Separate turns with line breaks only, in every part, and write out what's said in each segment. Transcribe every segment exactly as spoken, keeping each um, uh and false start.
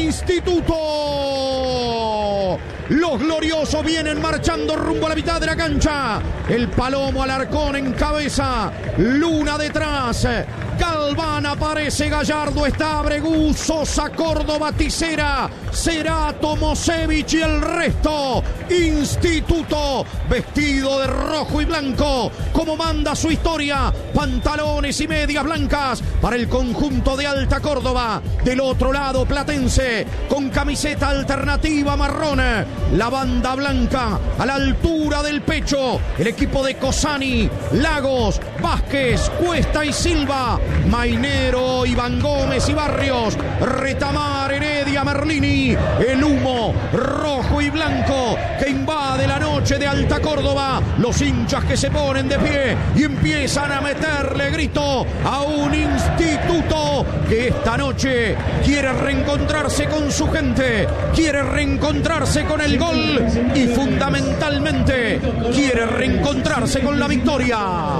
Instituto. Los gloriosos vienen marchando rumbo a la mitad de la cancha. El Palomo Alarcón en cabeza. Luna detrás. Galván aparece, Gallardo está, Abregu, Sosa, Córdoba, Tisera, Cerato, Mosevich y el resto. Instituto, vestido de rojo y blanco, como manda su historia. Pantalones y medias blancas para el conjunto de Alta Córdoba. Del otro lado, Platense, con camiseta alternativa marrón. La banda blanca a la altura del pecho. El equipo de Cosani, Lagos, Vázquez, Cuesta y Silva. Mainero, Iván Gómez y Barrios, Retamar, Heredia, Merlini, el humo rojo y blanco que invade la noche de Alta Córdoba, los hinchas que se ponen de pie y empiezan a meterle grito a un Instituto que esta noche quiere reencontrarse con su gente, quiere reencontrarse con el gol y fundamentalmente quiere reencontrarse con la victoria.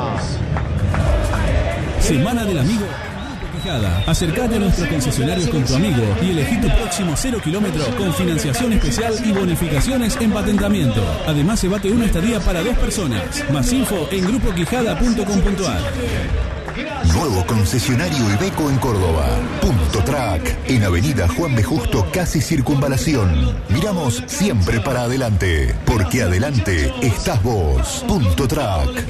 Semana del Amigo Quijada. Acercate a nuestros concesionarios con tu amigo y elegí tu próximo cero kilómetro con financiación especial y bonificaciones en patentamiento. Además, se bate una estadía para dos personas. Más info en grupo quijada punto com punto a r.
Nuevo concesionario Iveco en Córdoba. Punto Track, en Avenida Juan B. Justo, casi Circunvalación. Miramos siempre para adelante, porque adelante estás vos. Punto Track.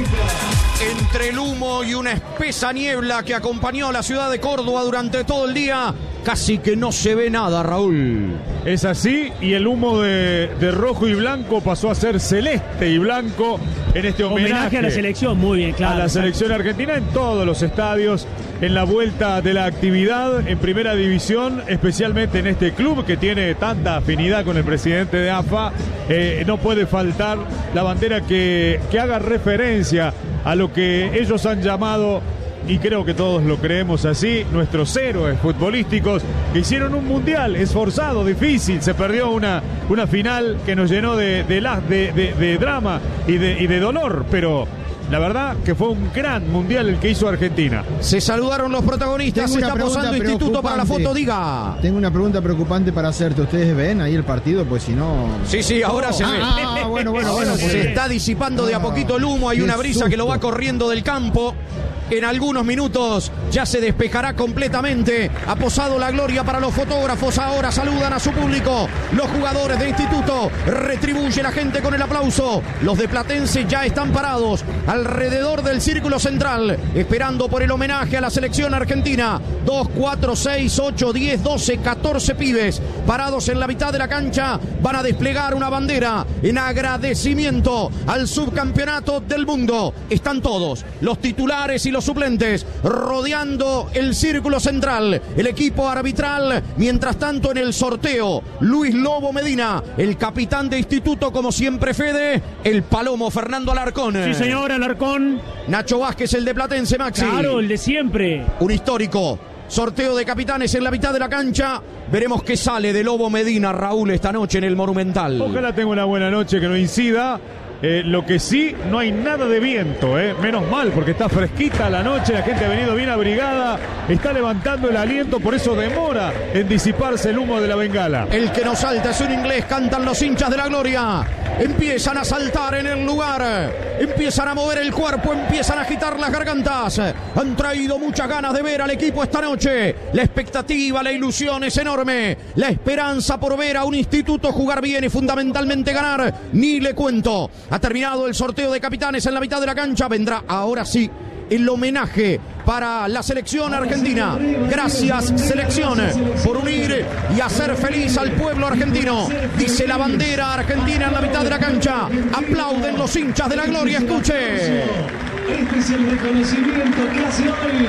Entre el humo y una espesa niebla que acompañó a la ciudad de Córdoba durante todo el día, casi que no se ve nada, Raúl.
Es así, y el humo de, de rojo y blanco pasó a ser celeste y blanco en este homenaje,
homenaje a la selección, muy bien, claro.
A la selección argentina en todos los estadios, en la vuelta de la actividad en primera división, especialmente en este club que tiene tanta afinidad con el presidente de A F A. Eh, no puede faltar la bandera que, que haga referencia a lo que ellos han llamado, y creo que todos lo creemos así, nuestros héroes futbolísticos que hicieron un mundial esforzado, difícil. Se perdió una, una final que nos llenó de, de, de, de, de drama y de, y de dolor, pero la verdad que fue un gran mundial el que hizo Argentina.
Se saludaron los protagonistas. Se está posando Instituto para la foto, diga.
Tengo una pregunta preocupante para hacerte. ¿Ustedes ven ahí el partido? Pues si no...
Sí, sí, ahora
no.
se ve.
Ah, ah, bueno, bueno, bueno.
Se
Pues...
está disipando de a poquito el humo. Hay una brisa
susto.
que lo va corriendo del campo. En algunos minutos ya se despejará completamente. Ha posado la gloria para los fotógrafos. Ahora saludan a su público. Los jugadores de Instituto retribuye la gente con el aplauso. Los de Platense ya están parados alrededor del círculo central, esperando por el homenaje a la selección argentina. Dos, cuatro, seis, ocho, diez, doce, catorce pibes parados en la mitad de la cancha. Van a desplegar una bandera en agradecimiento al subcampeonato del mundo. Están todos, los titulares y los suplentes, rodeando el círculo central. El equipo arbitral, mientras tanto en el sorteo, Luis Lobo Medina, el capitán de Instituto, como siempre Fede, el Palomo Fernando Alarcón.
Sí, señor, Alarcón.
Nacho Vázquez, el de Platense, Maxi.
Claro, el de siempre.
Un histórico sorteo de capitanes en la mitad de la cancha. Veremos qué sale de Lobo Medina, Raúl, esta noche en el Monumental.
Ojalá tenga una buena noche, que no incida. Eh, lo que sí, no hay nada de viento, eh. Menos mal, porque está fresquita la noche, la gente ha venido bien abrigada, está levantando el aliento, por eso demora en disiparse el humo de la bengala.
El que nos salta es un inglés, cantan los hinchas de la gloria. Empiezan a saltar en el lugar, empiezan a mover el cuerpo, empiezan a agitar las gargantas. Han traído muchas ganas de ver al equipo esta noche. La expectativa, la ilusión es enorme. La esperanza por ver a un Instituto jugar bien y fundamentalmente ganar, ni le cuento. Ha terminado el sorteo de capitanes en la mitad de la cancha. Vendrá ahora sí el homenaje para la selección argentina. Gracias, selección, por unir y hacer feliz al pueblo argentino. Dice la bandera argentina en la mitad de la cancha. Aplauden los hinchas de la gloria. Escuche.
Este es el reconocimiento que hace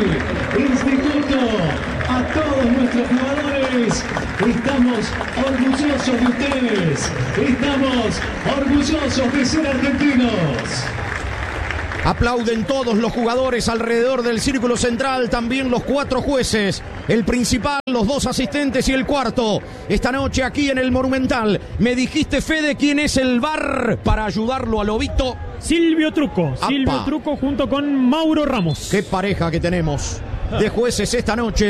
hoy Instituto a todos nuestros jugadores. Estamos orgullosos de ustedes. Estamos orgullosos de ser argentinos.
Aplauden todos los jugadores alrededor del círculo central, también los cuatro jueces, el principal, los dos asistentes y el cuarto. Esta noche aquí en el Monumental. Me dijiste, Fede, quién es el V A R para ayudarlo a Lobito.
Silvio Truco,
¡Apa!
Silvio Truco junto con Mauro Ramos.
Qué pareja que tenemos de jueces esta noche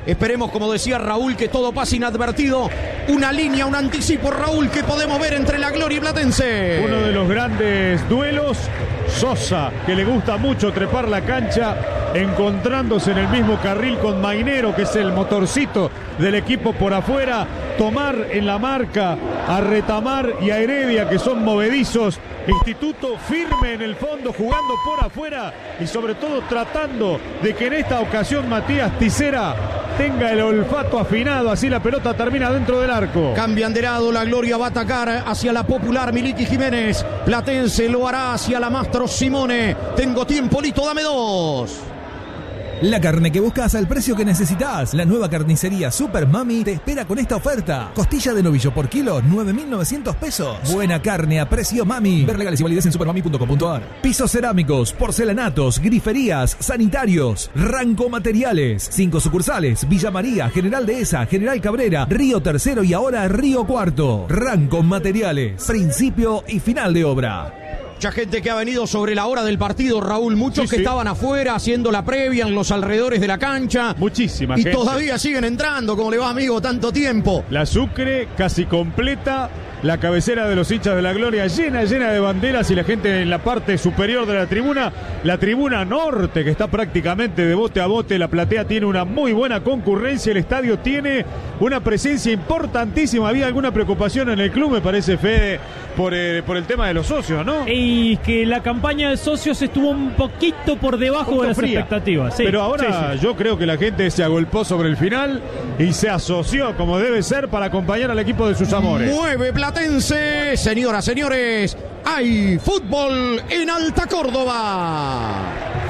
Esperemos, como decía Raúl, que todo pase inadvertido. Una línea, un anticipo, Raúl, que podemos ver entre la Gloria y Platense.
Uno de los grandes duelos. Sosa, que le gusta mucho trepar la cancha, encontrándose en el mismo carril con Mainero, que es el motorcito del equipo por afuera. Tomar en la marca a Retamar y a Heredia, que son movedizos. Instituto firme en el fondo, jugando por afuera y sobre todo tratando de que en esta ocasión Matías Tisera tenga el olfato afinado, así la pelota termina dentro del arco.
Cambian de lado, la Gloria va a atacar hacia la popular Miliki Jiménez. Platense lo hará hacia la Mastro Simone. Tengo tiempo, Lito, dame dos.
La carne que buscas al precio que necesitas. La nueva carnicería Super Mami te espera con esta oferta. Costilla de novillo por kilo, nueve mil novecientos pesos. Buena carne a precio Mami. Ver legales y validez en supermami punto com punto a r. Pisos cerámicos, porcelanatos, griferías, sanitarios, Ranco Materiales. Cinco sucursales: Villa María, General Dehesa, General Cabrera, Río Tercero y ahora Río Cuarto. Ranco Materiales. Principio y final de obra.
Mucha gente que ha venido sobre la hora del partido, Raúl. Muchos
sí,
que
sí.
estaban afuera haciendo la previa en los alrededores de la cancha.
Muchísima
y
gente.
todavía siguen entrando. ¿Cómo le va, amigo? Tanto tiempo.
La Sucre casi completa. La cabecera de los hinchas de la Gloria llena, llena de banderas y la gente en la parte superior de la tribuna. La tribuna norte, que está prácticamente de bote a bote. La platea tiene una muy buena concurrencia. El estadio tiene una presencia importantísima. Había alguna preocupación en el club, me parece, Fede, por, eh, por el tema de los socios, ¿no?
Y que la campaña de socios estuvo un poquito por debajo de las
fría.
expectativas. Sí,
Pero ahora
sí, sí.
yo creo que la gente se agolpó sobre el final y se asoció como debe ser para acompañar al equipo de sus amores.
Mueve Platense. Señoras, señores, hay fútbol en Alta Córdoba.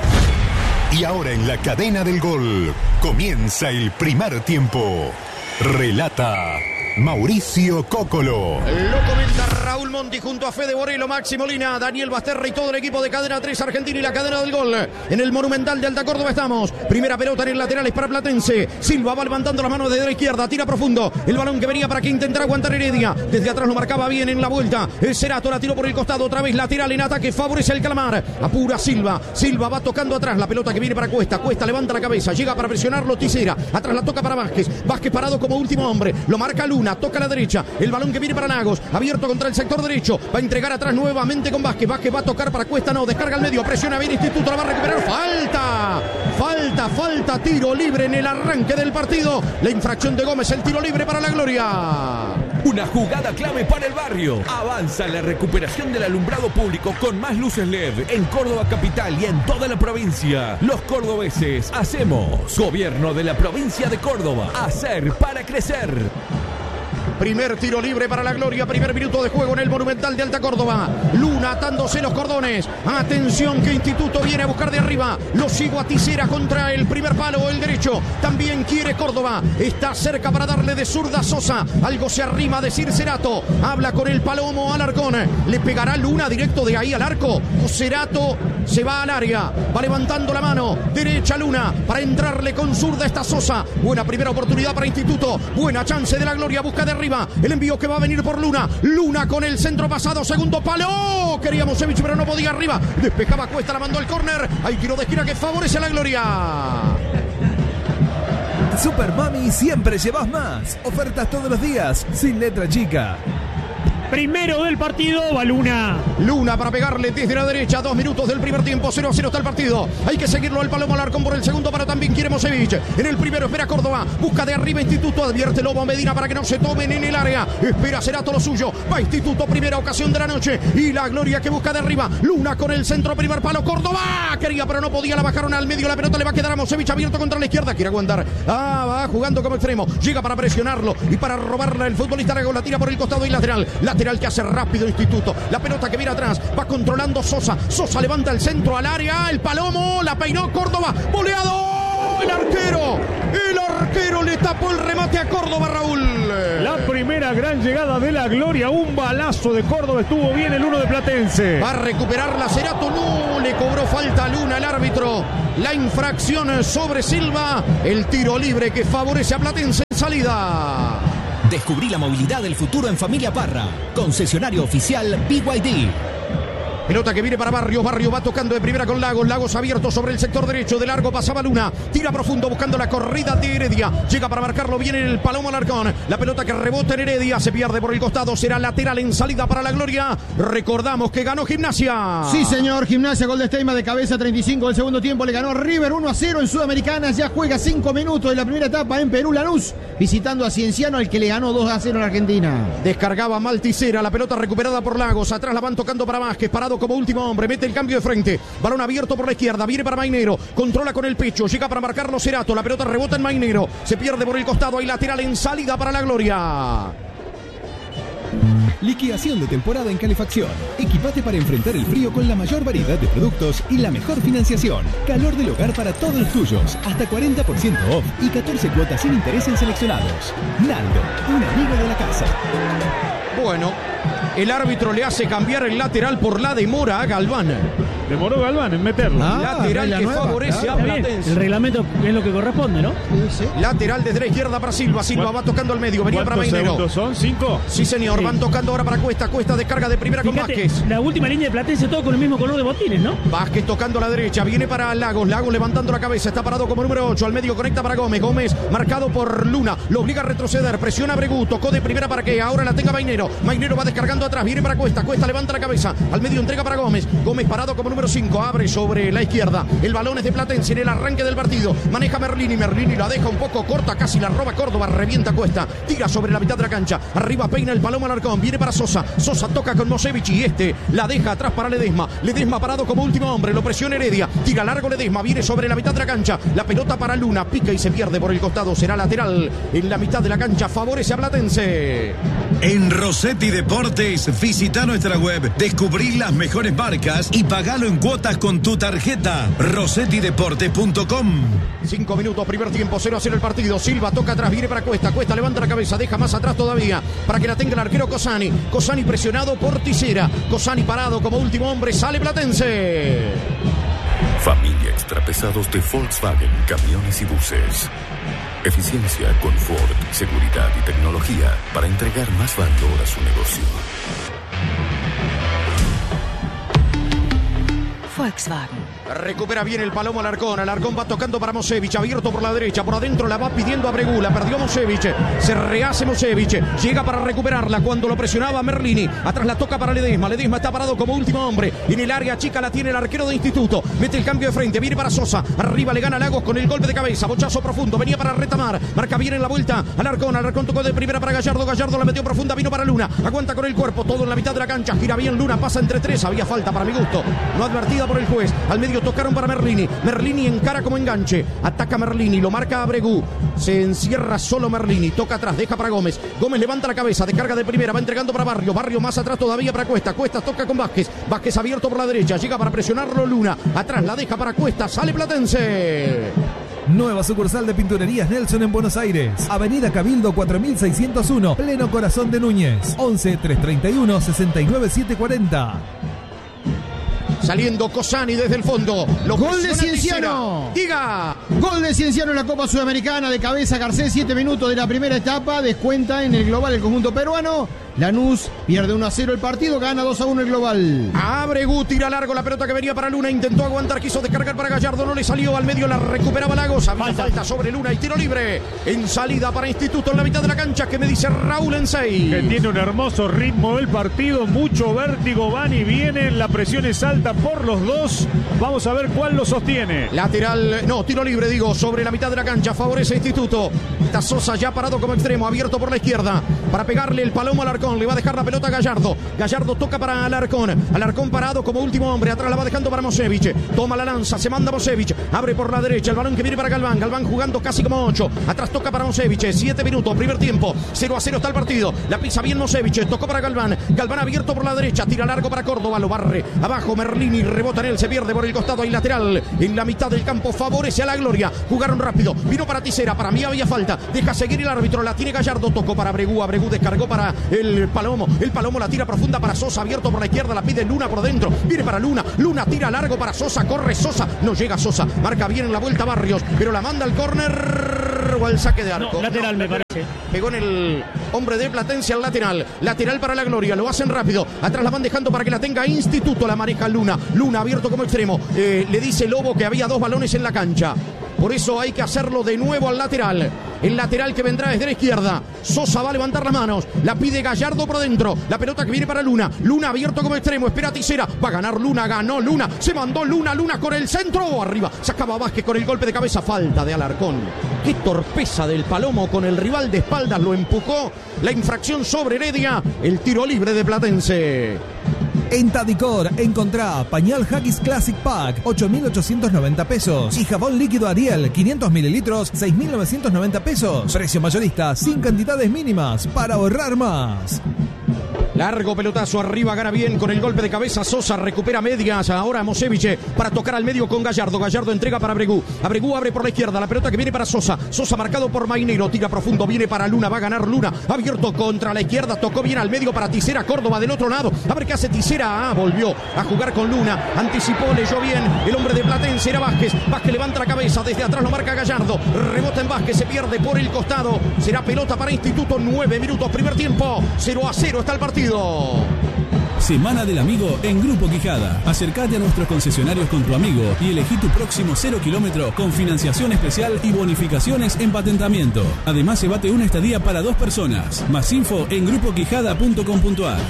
Y ahora en la cadena del gol comienza el primer tiempo. Relata Mauricio Cócolo.
Lo comenta Raúl Monti junto a Fede Borelo, Maxi Molina, Daniel Basterra y todo el equipo de Cadena tres Argentina y la cadena del gol. En el Monumental de Alta Córdoba estamos. Primera pelota en el lateral es para Platense. Silva va levantando las manos desde la izquierda, tira profundo. El balón que venía para que intentara aguantar Heredia. Desde atrás lo marcaba bien en la vuelta. El Cerato la tiró por el costado, otra vez lateral en ataque, favorece al Calamar. Apura Silva. Silva va tocando atrás. La pelota que viene para Cuesta. Cuesta levanta la cabeza, llega para presionarlo Tisera. Atrás la toca para Vázquez. Vázquez parado como último hombre. Lo marca Luna. Toca a la derecha, el balón que viene para Nagos, abierto contra el sector derecho, va a entregar atrás nuevamente con Vázquez, Vázquez va a tocar para Cuesta, no, descarga al medio, presiona bien Instituto, la va a recuperar, falta, falta, falta, tiro libre en el arranque del partido, la infracción de Gómez, el tiro libre para la Gloria.
Una jugada clave para el barrio. Avanza la recuperación del alumbrado público con más luces L E D en Córdoba capital y en toda la provincia. Los cordobeses hacemos. Gobierno de la provincia de Córdoba. Hacer para crecer.
Primer tiro libre para la Gloria, primer minuto de juego en el Monumental de Alta Córdoba. Luna atándose los cordones. Atención que Instituto viene a buscar de arriba. Lo sigo a Tisera contra el primer palo, el derecho. También quiere Córdoba. Está cerca para darle de zurda Sosa. Algo se arrima a decir Cerato. Habla con el Palomo Alarcón. Le pegará Luna directo de ahí al arco. O Cerato se va al área. Va levantando la mano. Derecha Luna para entrarle con zurda esta Sosa. Buena primera oportunidad para Instituto. Buena chance de la Gloria. Busca de arriba. El envío que va a venir por Luna. Luna con el centro pasado. Segundo palo. Quería Mosevich, pero no podía arriba. Despejaba Cuesta, la mandó al córner. Hay tiro de esquina que favorece a la Gloria.
Super Mami, siempre llevas más. Ofertas todos los días, sin letra chica.
Primero del partido, va Luna.
Luna para pegarle desde la derecha. Dos minutos del primer tiempo. cero a cero está el partido. Hay que seguirlo al Palomo Alarcón por el segundo, pero también quiere Mosevich. En el primero espera Córdoba. Busca de arriba Instituto. Advierte Lobo Medina para que no se tomen en el área. Espera Cerato lo suyo. Va Instituto. Primera ocasión de la noche. Y la Gloria que busca de arriba. Luna con el centro. Primer palo. Córdoba. Quería, pero no podía. La bajaron al medio. La pelota le va a quedar a Mosevich abierto contra la izquierda. Quiere aguantar. Ah, va jugando como extremo. Llega para presionarlo y para robarla el futbolista Aragón. La tira por el costado y lateral. Lateral que hace rápido Instituto. La pelota que viene atrás. Va controlando Sosa. Sosa levanta el centro al área. El Palomo. La peinó Córdoba. ¡Boleado! El arquero. El arquero le tapó el remate a Córdoba, Raúl.
La primera gran llegada de la Gloria. Un balazo de Córdoba. Estuvo bien el uno de Platense.
Va a recuperar la Cerato. No le cobró falta a Luna el árbitro. La infracción sobre Silva. El tiro libre que favorece a Platense en salida.
Descubrí la movilidad del futuro en Familia Parra. Concesionario oficial B Y D.
Pelota que viene para Barrios. Barrios va tocando de primera con Lagos. Lagos abierto sobre el sector derecho. De largo pasaba Luna. Tira profundo buscando la corrida de Heredia. Llega para marcarlo bien en el Palomo Alarcón. La pelota que rebota en Heredia. Se pierde por el costado. Será lateral en salida para la gloria. Recordamos que ganó Gimnasia.
Sí, señor. Gimnasia, gol de Steima de cabeza, treinta y cinco del segundo tiempo. Le ganó River uno a cero en Sudamericana. Ya juega cinco minutos de la primera etapa en Perú. Lanús visitando a Cienciano, al que le ganó dos a cero en Argentina.
Descargaba Malticera. La pelota recuperada por Lagos. Atrás la van tocando para Vázquez. Parado como último hombre. Mete el cambio de frente. Balón abierto por la izquierda. Viene para Mainero. Controla con el pecho. Llega para marcarlo Cerato. La pelota rebota en Mainero. Se pierde por el costado. Hay lateral en salida para la gloria.
Liquidación de temporada en calefacción. Equipate para enfrentar el frío con la mayor variedad de productos y la mejor financiación. Calor del hogar para todos los tuyos. Hasta cuarenta por ciento off y catorce cuotas sin interés en seleccionados. Naldo, un amigo de la casa.
Bueno, el árbitro le hace cambiar el lateral por la demora a Galván.
Demoró Galván en meterlo.
Ah, lateral que nueva, favorece claro. a Platense.
El reglamento es lo que corresponde, ¿no?
Sí, sí. Lateral desde la izquierda para Silva. Silva va tocando al medio. Venía para Mainero.
¿Cuántos son? ¿Cinco?
Sí, señor. Sí. Van tocando ahora para Cuesta. Cuesta descarga de primera. Fíjate, con Vázquez.
La última línea de Platense todo con el mismo color de botines, ¿no?
Vázquez tocando a la derecha. Viene para Lagos. Lagos levantando la cabeza. Está parado como número ocho. Al medio conecta para Gómez. Gómez marcado por Luna. Lo obliga a retroceder. Presiona a Bregú. Tocó de primera para que ahora la tenga Mainero. Mainero va descargando atrás. Viene para Cuesta. Cuesta levanta la cabeza. Al medio entrega para Gómez. Gómez parado como número cinco. Abre sobre la izquierda. El balón es de Platense en el arranque del partido. Maneja Merlini. Merlini la deja un poco corta. Casi la roba Córdoba. Revienta Cuesta. Tira sobre la mitad de la cancha. Arriba peina el Palomo Alarcón. Viene para Sosa. Sosa toca con Mosevich y este la deja atrás para Ledesma. Ledesma parado como último hombre. Lo presiona Heredia. Tira largo Ledesma. Viene sobre la mitad de la cancha. La pelota para Luna. Pica y se pierde por el costado. Será lateral en la mitad de la cancha. Favorece a Platense.
En Rossetti Deportes, visita nuestra web, descubrí las mejores marcas y pagalo en cuotas con tu tarjeta. rossetti deportes punto com.
Cinco minutos, primer tiempo, cero a cero el partido. Silva toca atrás, viene para Cuesta. Cuesta levanta la cabeza, deja más atrás todavía para que la tenga el arquero Cosani. Cosani presionado por Tisera. Cosani parado como último hombre. Sale Platense.
Familia Extrapesados de Volkswagen, camiones y buses. Eficiencia, confort, seguridad y tecnología para entregar más valor a su negocio.
Volkswagen.
Recupera bien el Palomo Alarcón. Alarcón va tocando para Mosevich. Abierto por la derecha. Por adentro la va pidiendo a Bregú. La perdió Mosevich. Se rehace Mosevich. Llega para recuperarla cuando lo presionaba Merlini. Atrás la toca para Ledesma. Ledesma está parado como último hombre. En el área chica la tiene el arquero de Instituto. Mete el cambio de frente. Viene para Sosa. Arriba le gana Lagos con el golpe de cabeza. Bochazo profundo. Venía para retamar. Marca bien en la vuelta. Alarcón. Alarcón tocó de primera para Gallardo. Gallardo la metió profunda. Vino para Luna. Aguanta con el cuerpo. Todo en la mitad de la cancha. Gira bien Luna. Pasa entre tres. Había falta para mi gusto. No advertida por el juez. Al medio tocaron para Merlini. Merlini encara como enganche. Ataca Merlini. Lo marca a Bregú. Se encierra solo Merlini. Toca atrás. Deja para Gómez. Gómez levanta la cabeza. Descarga de primera. Va entregando para Barrio. Barrio más atrás todavía para Cuesta. Cuesta toca con Vázquez. Vázquez abierto por la derecha. Llega para presionarlo Luna. Atrás la deja para Cuesta. Sale Platense.
Nueva sucursal de Pinturerías Nelson en Buenos Aires. Avenida Cabildo cuatro mil seiscientos uno. Pleno Corazón de Núñez. once, trescientos treinta y uno, sesenta y nueve, setecientos cuarenta.
Saliendo Cosani desde el fondo. Los
Gol de Cienciano.
Diga.
Gol de Cienciano en la Copa Sudamericana. De cabeza Garcés. Siete minutos de la primera etapa. Descuenta en el global el conjunto peruano. Lanús pierde uno a cero el partido, gana dos a uno el global.
Abre Gu, tira largo la pelota que venía para Luna, intentó aguantar, quiso descargar para Gallardo, no le salió, al medio la recuperaba Lagos, había falta, falta sobre Luna y tiro libre. En salida para Instituto en la mitad de la cancha, que me dice Raúl Ensey.
Que tiene un hermoso ritmo del partido, mucho vértigo, van y vienen, la presión es alta por los dos. Vamos a ver cuál lo sostiene.
Lateral, no, tiro libre digo, sobre la mitad de la cancha, favorece Instituto. Está Sosa ya parado como extremo, abierto por la izquierda, para pegarle el Palomo al Alarcón. Le va a dejar la pelota a Gallardo. Gallardo toca para Alarcón. Alarcón parado como último hombre. Atrás la va dejando para Mosevich. Toma la lanza. Se manda Mosevich. Abre por la derecha. El balón que viene para Galván. Galván jugando casi como ocho. Atrás toca para Mosevich. Siete minutos. Primer tiempo. cero a cero está el partido. La pisa bien Mosevich. Tocó para Galván. Galván abierto por la derecha. Tira largo para Córdoba. Lo barre. Abajo Merlini. Rebota en él. Se pierde por el costado. Hay lateral. En la mitad del campo. Favorece a la gloria. Jugaron rápido. Vino para Tisera. Para mí había falta. Deja seguir el árbitro. La tiene Gallardo. Tocó para Bregú. Bregú descargó para el Palomo. El Palomo la tira profunda para Sosa, abierto por la izquierda, la pide Luna por dentro, viene para Luna, Luna tira largo para Sosa, corre Sosa, no llega Sosa, marca bien en la vuelta Barrios, pero la manda al córner o al saque de arco.
No, lateral no, me parece.
Pegó en el Hombre de Platense al lateral. Lateral para la Gloria. Lo hacen rápido. Atrás la van dejando para que la tenga Instituto. La maneja Luna. Luna abierto como extremo. Eh, le dice Lobo que había dos balones en la cancha. Por eso hay que hacerlo de nuevo al lateral. El lateral que vendrá desde la izquierda. Sosa va a levantar las manos. La pide Gallardo por dentro. La pelota que viene para Luna. Luna abierto como extremo. Espera Tisera. Va a ganar Luna. Ganó Luna. Se mandó Luna. Luna con el centro. Arriba. Sacaba Vázquez con el golpe de cabeza. Falta de Alarcón. Qué torpeza del Palomo con el rival de espaldas. Lo empujó. La infracción sobre Heredia. El tiro libre de Platense.
En Tadicor encontrá pañal Haggis Classic Pack, ocho mil ochocientos noventa pesos. Y jabón líquido Ariel, quinientos mililitros, seis mil novecientos noventa pesos. Precio mayorista, sin cantidades mínimas, para ahorrar más.
Largo pelotazo arriba, gana bien con el golpe de cabeza. Sosa recupera medias. Ahora Mosevich para tocar al medio con Gallardo. Gallardo entrega para Abregú. Abregú abre por la izquierda. La pelota que viene para Sosa. Sosa marcado por Mainero. Tira profundo. Viene para Luna. Va a ganar Luna. Abierto contra la izquierda. Tocó bien al medio para Tisera. Córdoba del otro lado. A ver qué hace Tisera. Ah, volvió a jugar con Luna. Anticipó, leyó bien. El hombre de Platense era Vázquez. Vázquez levanta la cabeza. Desde atrás lo marca Gallardo. Rebota en Vázquez. Se pierde por el costado. Será pelota para Instituto. Nueve minutos. Primer tiempo. cero a cero está el partido.
Semana del Amigo en Grupo Quijada. Acércate a nuestros concesionarios con tu amigo y elegí tu próximo cero kilómetro con financiación especial y bonificaciones en patentamiento. Además, se bate una estadía para dos personas. Más info en grupo quijada punto com punto a r.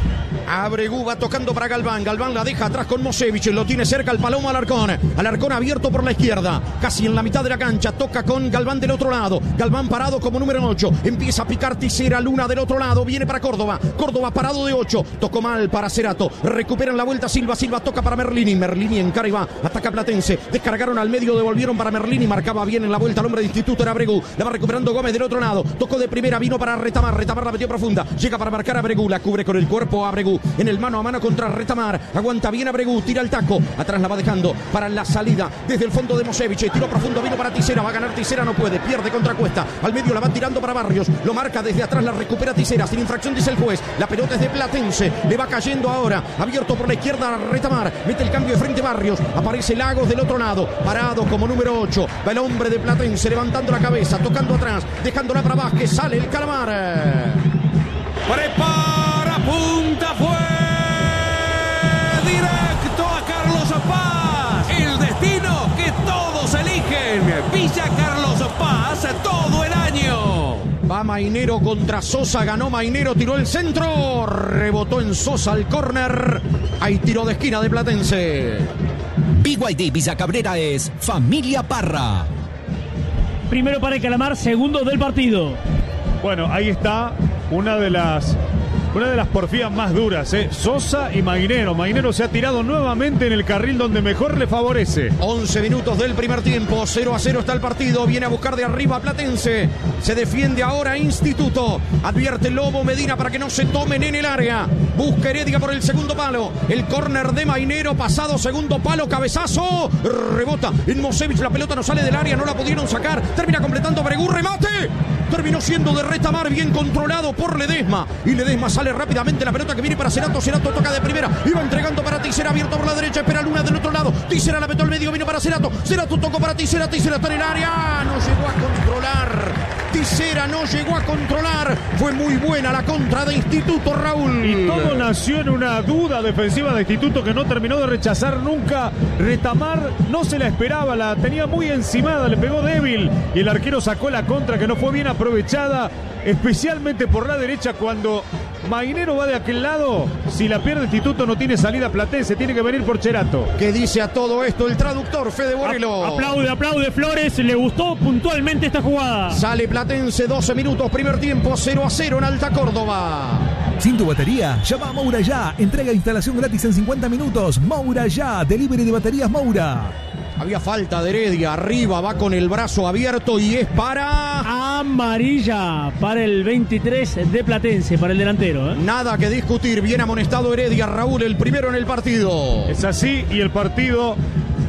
Abregú va tocando para Galván. Galván la deja atrás con Mosevich. Lo tiene cerca el Palomo Alarcón. Alarcón abierto por la izquierda. Casi en la mitad de la cancha. Toca con Galván del otro lado. Galván parado como número ocho. Empieza a picar Tisera. Luna del otro lado. Viene para Córdoba. Córdoba parado de ocho. Tocó mal para Cerato. Recuperan la vuelta Silva. Silva toca para Merlini. Merlini encara y va. Ataca Platense. Descargaron al medio. Devolvieron para Merlini. Marcaba bien en la vuelta el hombre de Instituto. Era Abregú. La va recuperando Gómez del otro lado. Tocó de primera. Vino para Retamar. Retamar la metió profunda. Llega para marcar a Abregú. La cubre con el cuerpo a Abregú. En el mano a mano contra Retamar. Aguanta bien Abregú. Tira el taco. Atrás la va dejando para la salida desde el fondo de Mosevich. Tiro profundo. Vino para Tisera. Va a ganar Tisera. No puede. Pierde contra Cuesta. Al medio la va tirando para Barrios. Lo marca desde atrás. La recupera Tisera. Sin infracción dice el juez. La pelota es de Platense. Le va cayendo ahora. Abierto por la izquierda Retamar. Mete el cambio de frente Barrios. Aparece Lagos del otro lado. Parado como número ocho. Va el hombre de Platense levantando la cabeza. Tocando atrás. Dejándola para Vázquez. Sale el Calamar.
Prepara. Punta. Fue. Directo a Carlos Paz. El destino que todos eligen. Villa Carlos Paz todo el año.
Va Mainero contra Sosa. Ganó Mainero. Tiró el centro. Rebotó en Sosa al córner. Hay tiro de esquina de Platense.
B Y D Villa Cabrera es Familia Parra.
Primero para el Calamar. Segundo del partido.
Bueno, ahí está una de las... Una de las porfías más duras, ¿eh? Sosa y Mainero. Mainero se ha tirado nuevamente en el carril donde mejor le favorece.
once minutos del primer tiempo. cero a cero está el partido. Viene a buscar de arriba Platense. Se defiende ahora Instituto. Advierte Lobo Medina para que no se tomen en el área. Busca Heredia por el segundo palo. El córner de Mainero. Pasado segundo palo. Cabezazo. Rebota en Mosevich. La pelota no sale del área. No la pudieron sacar. Termina completando Abregú. Remate. Terminó siendo de Retamar. Bien controlado por Ledesma. Y Ledesma sale rápidamente la pelota que viene para Cerato. Cerato toca de primera. Iba entregando para Tisera. Abierto por la derecha. Espera Luna del otro lado. Tisera la metió al medio. Vino para Cerato. Cerato tocó para Tisera. Tisera está en el área. No llegó a controlar. Tisera no llegó a controlar. Fue muy buena la contra de Instituto, Raúl.
Y todo nació en una duda defensiva de Instituto que no terminó de rechazar nunca. Retamar no se la esperaba. La tenía muy encimada. Le pegó débil. Y el arquero sacó la contra que no fue bien aprovechada. Especialmente por la derecha cuando Mainero va de aquel lado. Si la pierde Instituto no tiene salida Platense. Tiene que venir por Cerato.
¿Qué dice a todo esto el traductor Fede Borrello?
Aplaude, aplaude Flores. Le gustó puntualmente esta jugada.
Sale Platense, doce minutos, primer tiempo, cero a cero en Alta Córdoba.
Sin tu batería, llama a Moura Ya. Entrega e instalación gratis en cincuenta minutos. Moura Ya, delivery de baterías Moura.
Había falta de Heredia, arriba, va con el brazo abierto y es para...
Amarilla para el veintitrés de Platense, para el delantero. ¿eh?
Nada que discutir, bien amonestado Heredia, Raúl, el primero en el partido.
Es así y el partido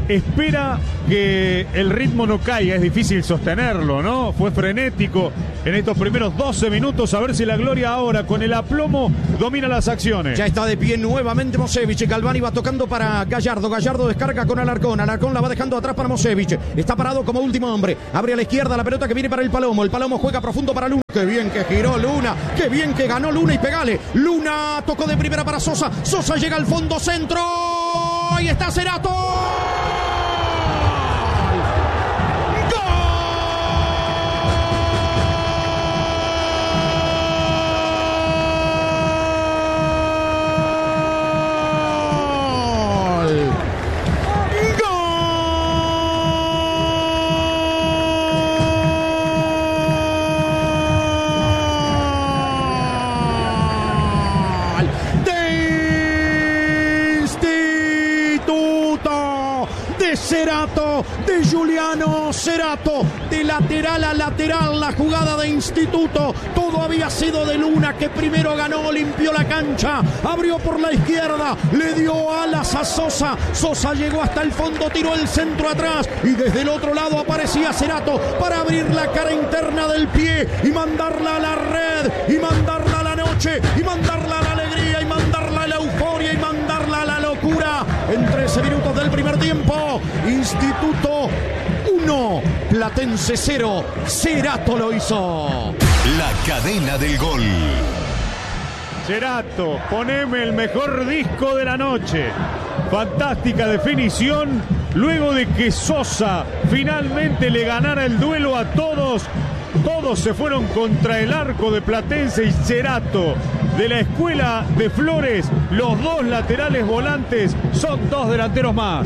espera que el ritmo no caiga, es difícil sostenerlo, ¿no? Fue frenético en estos primeros doce minutos, a ver si la Gloria ahora con el aplomo domina las acciones.
Ya está de pie nuevamente Mosevich, Galvani va tocando para Gallardo, Gallardo descarga con Alarcón, Alarcón la va dejando atrás para Mosevich, está parado como último hombre, abre a la izquierda la pelota que viene para el Palomo, el Palomo juega profundo para Luna, qué bien que giró Luna, qué bien que ganó Luna y pegale, Luna tocó de primera para Sosa, Sosa llega al fondo centro, ahí está Cerato. Cerato, de Giuliano Cerato, de lateral a lateral la jugada de Instituto, todo había sido de Luna que primero ganó, limpió la cancha, abrió por la izquierda, le dio alas a Sosa, Sosa llegó hasta el fondo, tiró el centro atrás y desde el otro lado aparecía Cerato para abrir la cara interna del pie y mandarla a la red, y mandarla a la noche, y mandarla a la alegría, y mandarla a la euforia, y mandarla a la locura. En trece minutos del primer tiempo, Instituto uno, Platense cero, Cerato lo hizo.
La cadena del gol.
Cerato, poneme el mejor disco de la noche. Fantástica definición, luego de que Sosa finalmente le ganara el duelo a todos. Todos se fueron contra el arco de Platense y Cerato de la escuela de Flores. Los dos laterales volantes son dos delanteros más.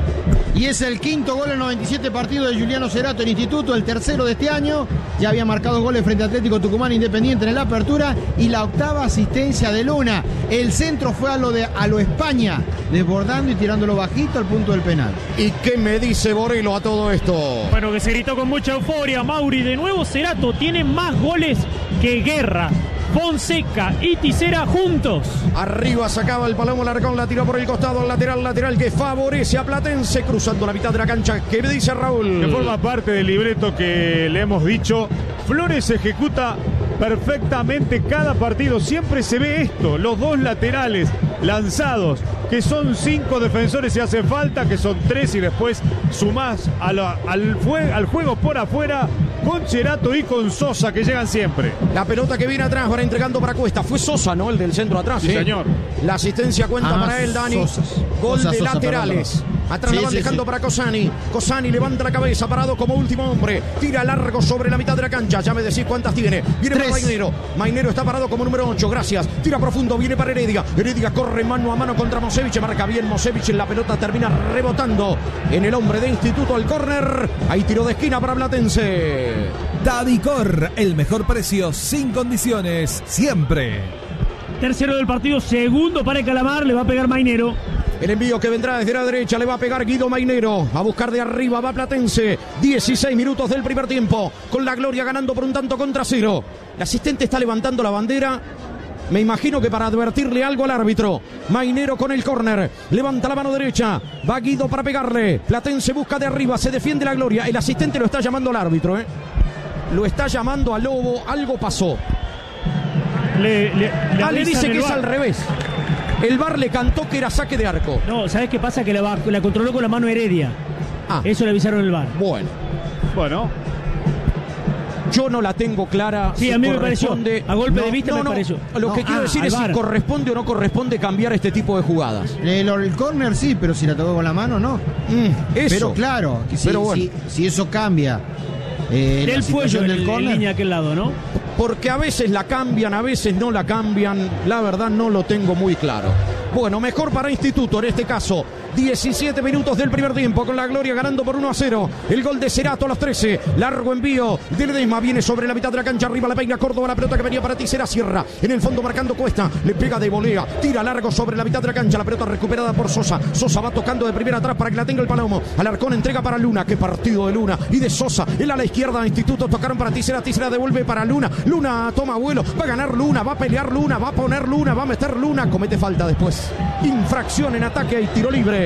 Y es el quinto gol en noventa y siete partidos de Giuliano Cerato en Instituto, el tercero de este año. Ya había marcado goles frente a Atlético Tucumán Independiente en la apertura y la octava asistencia de Luna. El centro fue a lo de a lo España, desbordando y tirándolo bajito al punto del penal.
¿Y qué me dice Borelo a todo esto?
Bueno, que se gritó con mucha euforia, Mauri. De nuevo Cerato tiene más goles que Guerra, Fonseca y Tisera juntos.
Arriba sacaba el Palomo, Larcón la tiró por el costado, al lateral, lateral que favorece a Platense, cruzando la mitad de la cancha. ¿Qué me dice Raúl?
Que forma parte del libreto que le hemos dicho. Flores ejecuta perfectamente cada partido. Siempre se ve esto, los dos laterales lanzados, que son cinco defensores si hace falta, que son tres y después sumás a la, al, fue, al juego por afuera con Cerato y con Sosa, que llegan siempre.
La pelota que viene atrás, ahora entregando para Cuesta. Fue Sosa, ¿no? El del centro atrás.
Sí,
¿eh?
señor.
La asistencia cuenta ah, para él, Dani. Sosa. Gol Sosa, de Sosa, laterales. Perdón, perdón. Atrás sí, la van sí, dejando sí. para Cosani. Cosani levanta la cabeza, parado como último hombre. Tira largo sobre la mitad de la cancha. Ya me decís cuántas tiene. Viene Tres. para Mainero. Mainero está parado como número ocho. Gracias. Tira profundo. Viene para Heredia. Heredia corre mano a mano contra Mosevich. Marca bien Mosevich. La pelota termina rebotando en el hombre de Instituto al córner. Hay tiro de esquina para Platense.
Dadicor, el mejor precio sin condiciones, siempre.
Tercero del partido, segundo para el Calamar, le va a pegar Mainero.
El envío que vendrá desde la derecha le va a pegar Guido Mainero. A buscar de arriba va Platense. dieciséis minutos del primer tiempo. Con la Gloria ganando por un tanto contra cero. El asistente está levantando la bandera. Me imagino que para advertirle algo al árbitro. Mainero con el córner. Levanta la mano derecha. Va Guido para pegarle. Platense busca de arriba. Se defiende la Gloria. El asistente lo está llamando al árbitro, ¿eh? Lo está llamando a Lobo. Algo pasó.
Le, le, le
ah, le dice que es al revés. El V A R le cantó que era saque de arco.
No, ¿sabes qué pasa? Que la, la controló con la mano Heredia. Ah. Eso le avisaron el V A R.
Bueno.
Bueno.
Yo no la tengo clara.
Sí,
si
a mí me pareció. A golpe
no,
de vista
no,
me
no.
pareció.
Lo que
no,
quiero
ah,
decir es
V A R.
si corresponde o no corresponde cambiar este tipo de jugadas.
El, el córner sí, pero si la tocó con la mano, no.
Mm, eso.
Pero claro, que si,
pero bueno.
si, si eso cambia. Eh,
del Puello del
córner.
En línea a aquel lado, ¿no?
Porque a veces la cambian, a veces no la cambian. La verdad no lo tengo muy claro. Bueno, mejor para Instituto en este caso. diecisiete minutos del primer tiempo con la Gloria ganando por uno a cero. El gol de Cerato a los trece. Largo envío de Ledesma. Viene sobre la mitad de la cancha. Arriba la peina Córdoba. La pelota que venía para Tisera. Cierra. En el fondo marcando Cuesta. Le pega de volea. Tira largo sobre la mitad de la cancha. La pelota recuperada por Sosa. Sosa va tocando de primera atrás para que la tenga el Palomo. Alarcón entrega para Luna. Qué partido de Luna. Y de Sosa. El a la izquierda. Instituto tocaron para Tisera. Tisera devuelve para Luna. Luna toma vuelo. Va a ganar Luna. Va a pelear Luna. Va a poner Luna. Va a meter Luna. Comete falta después. Infracción en ataque y tiro libre.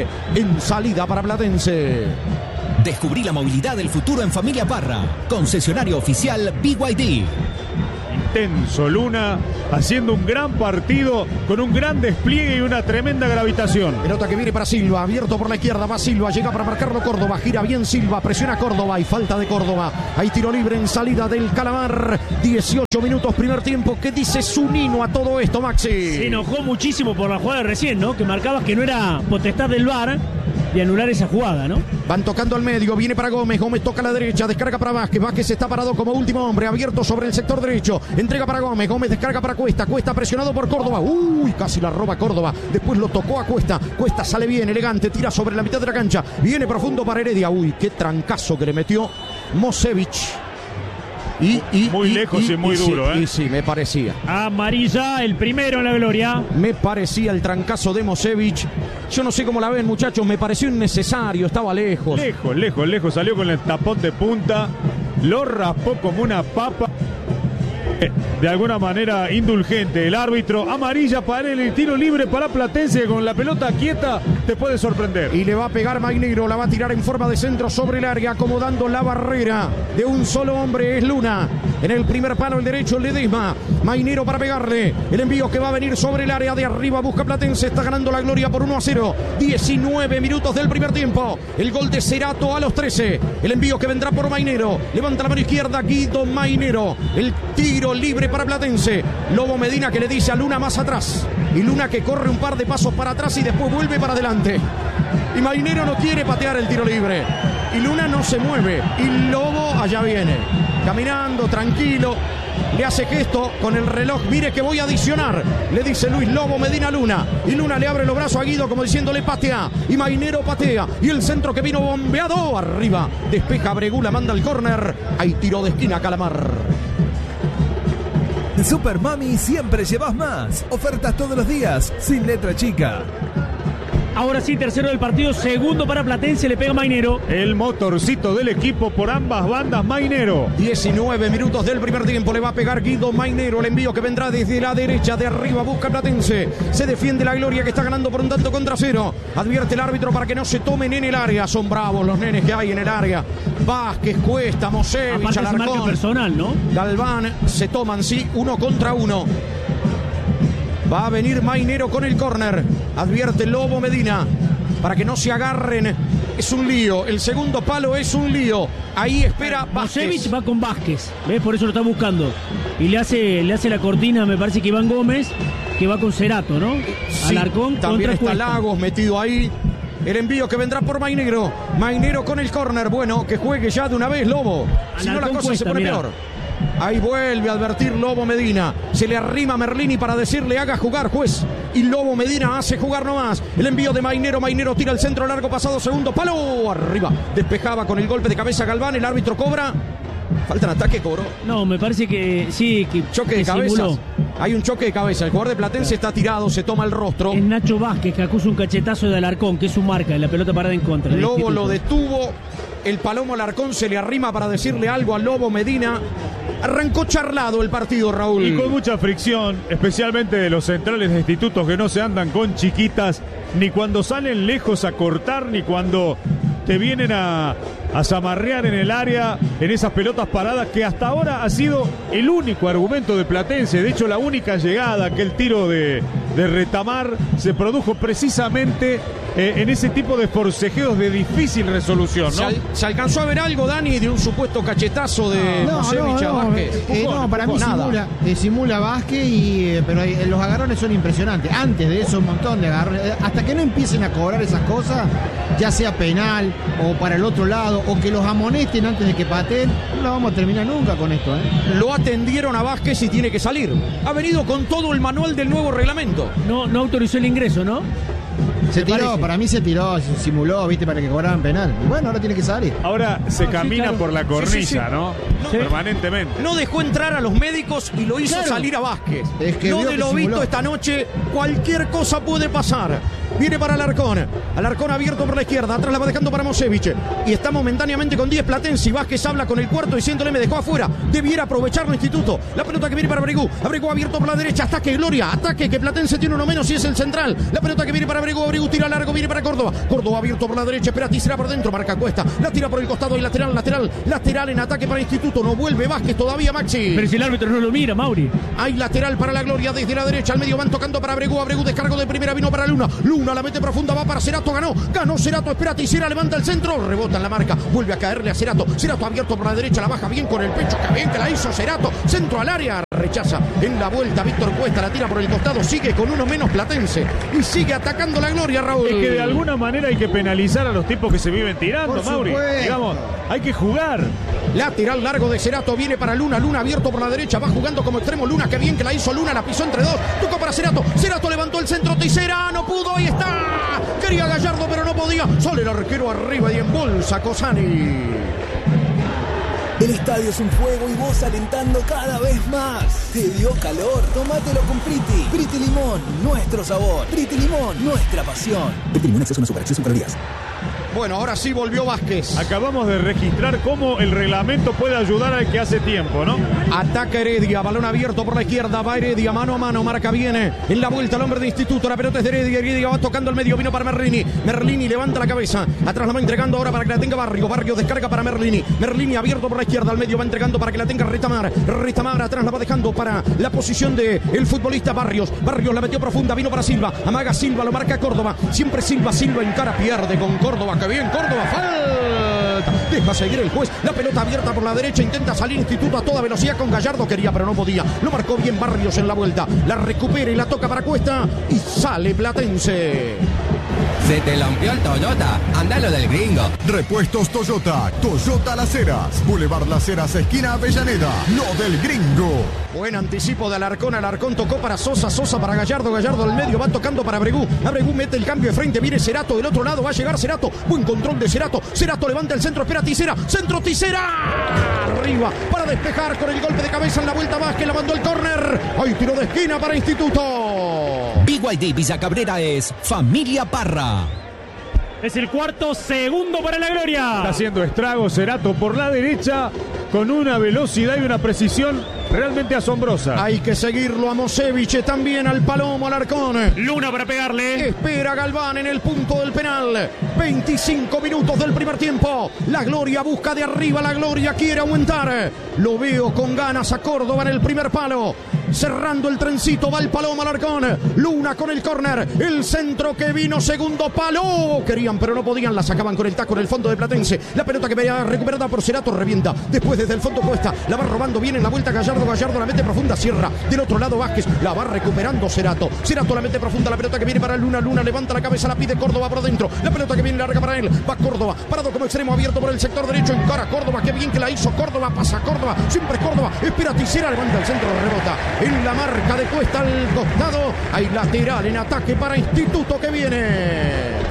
Platense. En salida para Platense.
Descubrí la movilidad del futuro en Familia Parra. Concesionario oficial B Y D.
Intenso Luna, haciendo un gran partido, con un gran despliegue y una tremenda gravitación.
Pelota que viene para Silva, abierto por la izquierda, va Silva, llega para marcarlo Córdoba, gira bien Silva, presiona Córdoba y falta de Córdoba. Hay tiro libre en salida del Calamar. dieciocho minutos primer tiempo. ¿Qué dice Zunino a todo esto, Maxi?
Se enojó muchísimo por la jugada de recién, ¿no? Que marcabas que no era potestad del V A R de anular esa jugada, ¿no?
Van tocando al medio, viene para Gómez, Gómez toca a la derecha, descarga para Vázquez, Vázquez está parado como último hombre, abierto sobre el sector derecho, entrega para Gómez, Gómez descarga para Cuesta, Cuesta presionado por Córdoba, uy, casi la roba Córdoba, después lo tocó a Cuesta, Cuesta sale bien, elegante, tira sobre la mitad de la cancha, viene profundo para Heredia, uy, qué trancazo que le metió Mosevich. Y, y,
muy
y,
lejos y, y muy
y,
duro,
sí,
¿eh?
Y sí, me parecía.
Amarilla, el primero en la gloria.
Me parecía el trancazo de Mosevich. Yo no sé cómo la ven, muchachos. Me pareció innecesario, estaba lejos.
Lejos, lejos, lejos. Salió con el tapón de punta. Lo raspó como una papa. De alguna manera indulgente el árbitro. Amarilla para él, el tiro libre para Platense. Con la pelota quieta te puede sorprender.
Y le va a pegar Mainero, la va a tirar en forma de centro sobre el área, acomodando la barrera de un solo hombre. Es Luna. En el primer palo el derecho Ledesma. Mainero para pegarle. El envío que va a venir sobre el área de arriba. Busca Platense. Está ganando la gloria por uno a cero. diecinueve minutos del primer tiempo. El gol de Cerato a los trece. El envío que vendrá por Mainero. Levanta la mano izquierda Guido Mainero. El tiro libre para Platense. Lobo Medina que le dice a Luna más atrás. Y Luna que corre un par de pasos para atrás y después vuelve para adelante. Y Mainero no quiere patear el tiro libre. Y Luna no se mueve. Y Lobo allá viene. Caminando, tranquilo. Le hace gesto con el reloj. Mire que voy a adicionar. Le dice Luis Lobo Medina a Luna. Y Luna le abre los brazos a Guido como diciéndole patea. Y Mainero patea. Y el centro que vino bombeado arriba. Despeja Bregula, manda el córner. Hay tiro de esquina Calamar.
Super Mami siempre llevas más. Ofertas todos los días, sin letra chica.
Ahora sí, tercero del partido, segundo para Platense, le pega Mainero.
El motorcito del equipo por ambas bandas, Mainero.
diecinueve minutos del primer tiempo, le va a pegar Guido Mainero. El envío que vendrá desde la derecha, de arriba, busca Platense. Se defiende la gloria que está ganando por un tanto contra cero. Advierte el árbitro para que no se tomen en el área. Son bravos los nenes que hay en el área. Vázquez, Cuesta, Mosevich, Alarcón.
Marca personal, ¿no?
Galván, se toman, sí, uno contra uno. Va a venir Mainero con el córner. Advierte Lobo Medina para que no se agarren. Es un lío. El segundo palo es un lío. Ahí espera Vázquez.
Mosevich va con Vázquez. ¿Ves? Por eso lo está buscando. Y le hace, le hace la cortina, me parece que Iván Gómez, que va con Cerato, ¿no?
Sí,
Alarcón
también
contra
está
Cuesta.
Lagos metido ahí. El envío que vendrá por Mainero. Mainero con el córner. Bueno, que juegue ya de una vez Lobo. Si no, la cosa
Cuesta,
se pone
mirá.
peor. Ahí vuelve a advertir Lobo Medina. Se le arrima a Merlini para decirle haga jugar, juez. Y Lobo Medina hace jugar nomás. El envío de Mainero. Mainero tira el centro largo pasado. Segundo palo. Arriba. Despejaba con el golpe de cabeza Galván. El árbitro cobra. Falta en ataque, cobró.
No, me parece que sí. Que,
choque de
que
cabezas.
simuló.
Hay un choque de cabeza. El jugador de Platense está tirado. Se toma el rostro.
Es Nacho Vázquez que acusa un cachetazo de Alarcón, que es su marca. La pelota parada en contra.
Lobo lo detuvo. El Palomo Alarcón se le arrima para decirle algo a Lobo Medina. Arrancó charlado el partido, Raúl.
Y con mucha fricción, especialmente de los centrales de institutos que no se andan con chiquitas, ni cuando salen lejos a cortar, ni cuando te vienen a, a zamarrear en el área, en esas pelotas paradas, que hasta ahora ha sido el único argumento de Platense. De hecho, la única llegada, que el tiro de, de Retamar, se produjo precisamente eh, en ese tipo de forcejeos de difícil resolución, ¿no?
¿Se, al, ¿Se alcanzó a ver algo, Dani, de un supuesto cachetazo de
no,
Mosevich
no,
a
no,
Vázquez?
eh, no, para mí
Nada.
simula, eh, simula Vázquez, y, eh, pero eh, los agarrones son impresionantes. Antes de eso, un montón de agarrones. Eh, hasta que no empiecen a cobrar esas cosas, ya sea penal o para el otro lado, o que los amonesten antes de que pateen, no la vamos a terminar nunca con esto, ¿eh?
Lo atendieron a Vázquez y tiene que salir. Ha venido con todo el manual del nuevo reglamento.
No, no autorizó el ingreso, ¿no?
Se tiró,
parece.
para mí se tiró, se simuló, viste, para que cobraran penal. Y bueno, ahora tiene que salir.
Ahora se
Ah,
camina
sí, claro.
por la cornisa,
Sí, sí, sí.
¿no?
Sí.
Permanentemente.
No dejó entrar a los médicos y lo hizo
Claro.
salir a Vázquez.
Es que
no
vio
de
que
lo
simuló.
visto esta noche, cualquier cosa puede pasar. Viene para Alarcón. Alarcón abierto por la izquierda. Atrás la va dejando para Mosevich. Y está momentáneamente con diez Platense. Y Vázquez habla con el cuarto diciéndole: me dejó afuera. Debiera aprovecharlo Instituto. La pelota que viene para Abregu. Abregu abierto por la derecha. Ataque Gloria. Ataque que Platense tiene uno menos y es el central. La pelota que viene para Abregu. Abregu tira largo. Viene para Córdoba. Córdoba abierto por la derecha. Espera Tisera por dentro. Marca Cuesta. La tira por el costado y lateral, lateral. Lateral en ataque para Instituto. No vuelve Vázquez todavía, Maxi.
Pero si el árbitro no lo mira, Mauri.
Hay lateral para la Gloria desde la derecha. Al medio van tocando para Abregu. Abregu descargo de primera. Vino para Luna. Luna la mete profunda. Va para Cerato. Ganó. Ganó Cerato. Espera Tisera. Levanta el centro. Rebota en la marca. Vuelve a caerle a Cerato. Cerato abierto por la derecha. La baja bien con el pecho. Que bien que la hizo Cerato. Centro al área. Rechaza en la vuelta. Víctor Cuesta la tira por el costado. Sigue con uno menos Platense. Y sigue atacando la Gloria, Raúl.
Es que de alguna manera hay que penalizar a los tipos que se viven tirando,
Por
Mauri.
supuesto.
Digamos, hay que jugar.
Lateral largo de Cerato. Viene para Luna. Luna abierto por la derecha. Va jugando como extremo Luna. Que bien que la hizo Luna. La pisó entre dos. Tocó para Cerato. Cerato levantó el centro. Tisera. No pudo. Ahí está. Quería Gallardo, pero no podía. Sale el arquero arriba y en bolsa Cosani.
El estadio es un fuego y vos alentando cada vez más. ¿Te dio calor? Tómatelo con Priti. Priti Limón, nuestro sabor. Priti Limón, nuestra pasión. Priti Limón, exceso no super, exceso super días.
Bueno, ahora sí volvió Vázquez.
Acabamos de registrar cómo el reglamento puede ayudar al que hace tiempo, ¿no?
Ataca Heredia, balón abierto por la izquierda, va Heredia, mano a mano, marca viene en la vuelta el hombre de Instituto, la pelota es de Heredia, Heredia va tocando el medio, vino para Merlini, Merlini levanta la cabeza, atrás la va entregando ahora para que la tenga Barrio, Barrio descarga para Merlini, Merlini abierto por la izquierda, al medio va entregando para que la tenga Retamar, Retamar atrás la va dejando para la posición de el futbolista Barrios, Barrios la metió profunda, vino para Silva, amaga Silva, lo marca Córdoba, siempre Silva, Silva en cara, pierde con Córdoba, que bien Córdoba, falta, deja seguir el juez, la pelota abierta por la derecha, intenta salir Instituto a toda velocidad con Gallardo, quería pero no podía, lo marcó bien Barrios en la vuelta, la recupera y la toca para Cuesta y sale Platense.
Se te lampió el Toyota, andalo del gringo.
Repuestos Toyota, Toyota Las Heras, Boulevard Las Heras, esquina Avellaneda, lo del gringo.
Buen anticipo de Alarcón, Alarcón tocó para Sosa, Sosa para Gallardo, Gallardo al medio, va tocando para Abregu, Abregu mete el cambio de frente, viene Cerato, del otro lado va a llegar Cerato, buen control de Cerato, Cerato levanta el centro, espera Tisera, centro Tisera, arriba para despejar con el golpe de cabeza en la vuelta Vázquez, la mandó el córner, hay tiro de esquina para Instituto.
B Y D Villa Cabrera es Familia Parra.
Es el cuarto segundo para la Gloria.
Está haciendo estragos Cerato por la derecha con una velocidad y una precisión realmente asombrosa.
Hay que seguirlo a Mosevich, también al Palomo, Alarcón.
Luna para pegarle.
Espera Galván en el punto del penal. veinticinco minutos del primer tiempo. La Gloria busca de arriba, la Gloria quiere aumentar. Lo veo con ganas a Córdoba en el primer palo. Cerrando el trencito, va el Palomo Alarcón. Luna con el córner. El centro que vino, segundo palo. Querían, pero no podían. La sacaban con el taco en el fondo de Platense. La pelota que venía recuperada por Cerato revienta. Después desde el fondo Cuesta. La va robando bien en la vuelta Gallardo. Gallardo la mete profunda, cierra. Del otro lado Vázquez. La va recuperando Cerato. Cerato la mete profunda. La pelota que viene para Luna. Luna levanta la cabeza, la pide Córdoba por dentro. La pelota que viene larga para él. Va Córdoba. Parado como extremo abierto por el sector derecho. Encara Córdoba. Qué bien que la hizo Córdoba. Pasa Córdoba. Siempre Córdoba. Espera Tisera. Levanta el centro. Rebota. En la marca de Cuesta al costado. Hay lateral en ataque para Instituto que viene.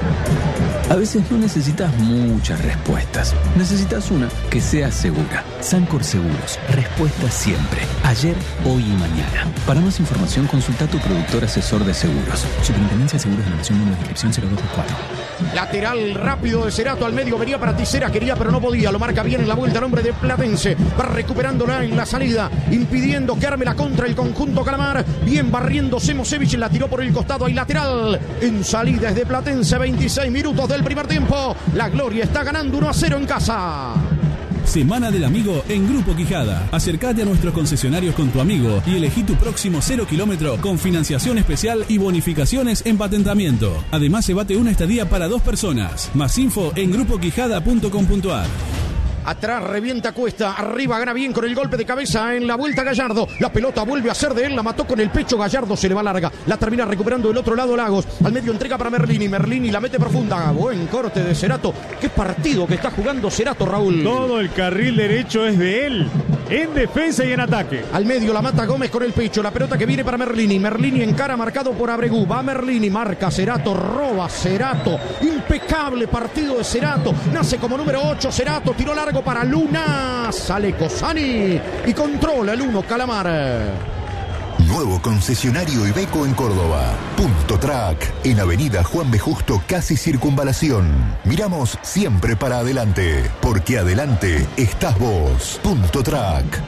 A veces no necesitas muchas respuestas. Necesitas una que sea segura. Sancor Seguros. Respuesta siempre. Ayer, hoy y mañana. Para más información, consulta a tu productor asesor de seguros. Superintendencia de Seguros de la Nación, número de inscripción cero dos dos cuatro.
Lateral rápido de Cerato al medio, venía para Tisera, quería pero no podía, lo marca bien en la vuelta el hombre de Platense, va recuperándola en la salida, impidiendo que arme la contra el conjunto Calamar, bien barriéndose Mosevich, la tiró por el costado, hay lateral en salida desde Platense, veintiséis minutos del primer tiempo, la Gloria está ganando uno a cero en casa.
Semana del Amigo en Grupo Quijada. Acércate a nuestros concesionarios con tu amigo y elegí tu próximo cero kilómetro con financiación especial y bonificaciones en patentamiento. Además, se bate una estadía para dos personas. Más info en grupo quijada punto com punto a r.
Atrás revienta Cuesta, arriba gana bien con el golpe de cabeza en la vuelta Gallardo. La pelota vuelve a ser de él, la mató con el pecho Gallardo, se le va larga. La termina recuperando del otro lado Lagos. Al medio entrega para Merlini, Merlini la mete profunda. Buen corte de Cerato. Qué partido que está jugando Cerato, Raúl.
Todo el carril derecho es de él, en defensa y en ataque.
Al medio la mata Gómez con el pecho, la pelota que viene para Merlini. Merlini en cara marcado por Abregu. Va Merlini, marca Cerato, roba Cerato. Impecable partido de Cerato. Nace como número ocho Cerato, tiró largo para Luna, sale Cosani y controla el uno Calamar.
Nuevo concesionario Iveco en Córdoba. Punto Track, en Avenida Juan B. Justo, casi Circunvalación. Miramos siempre para adelante, porque adelante estás vos. Punto Track.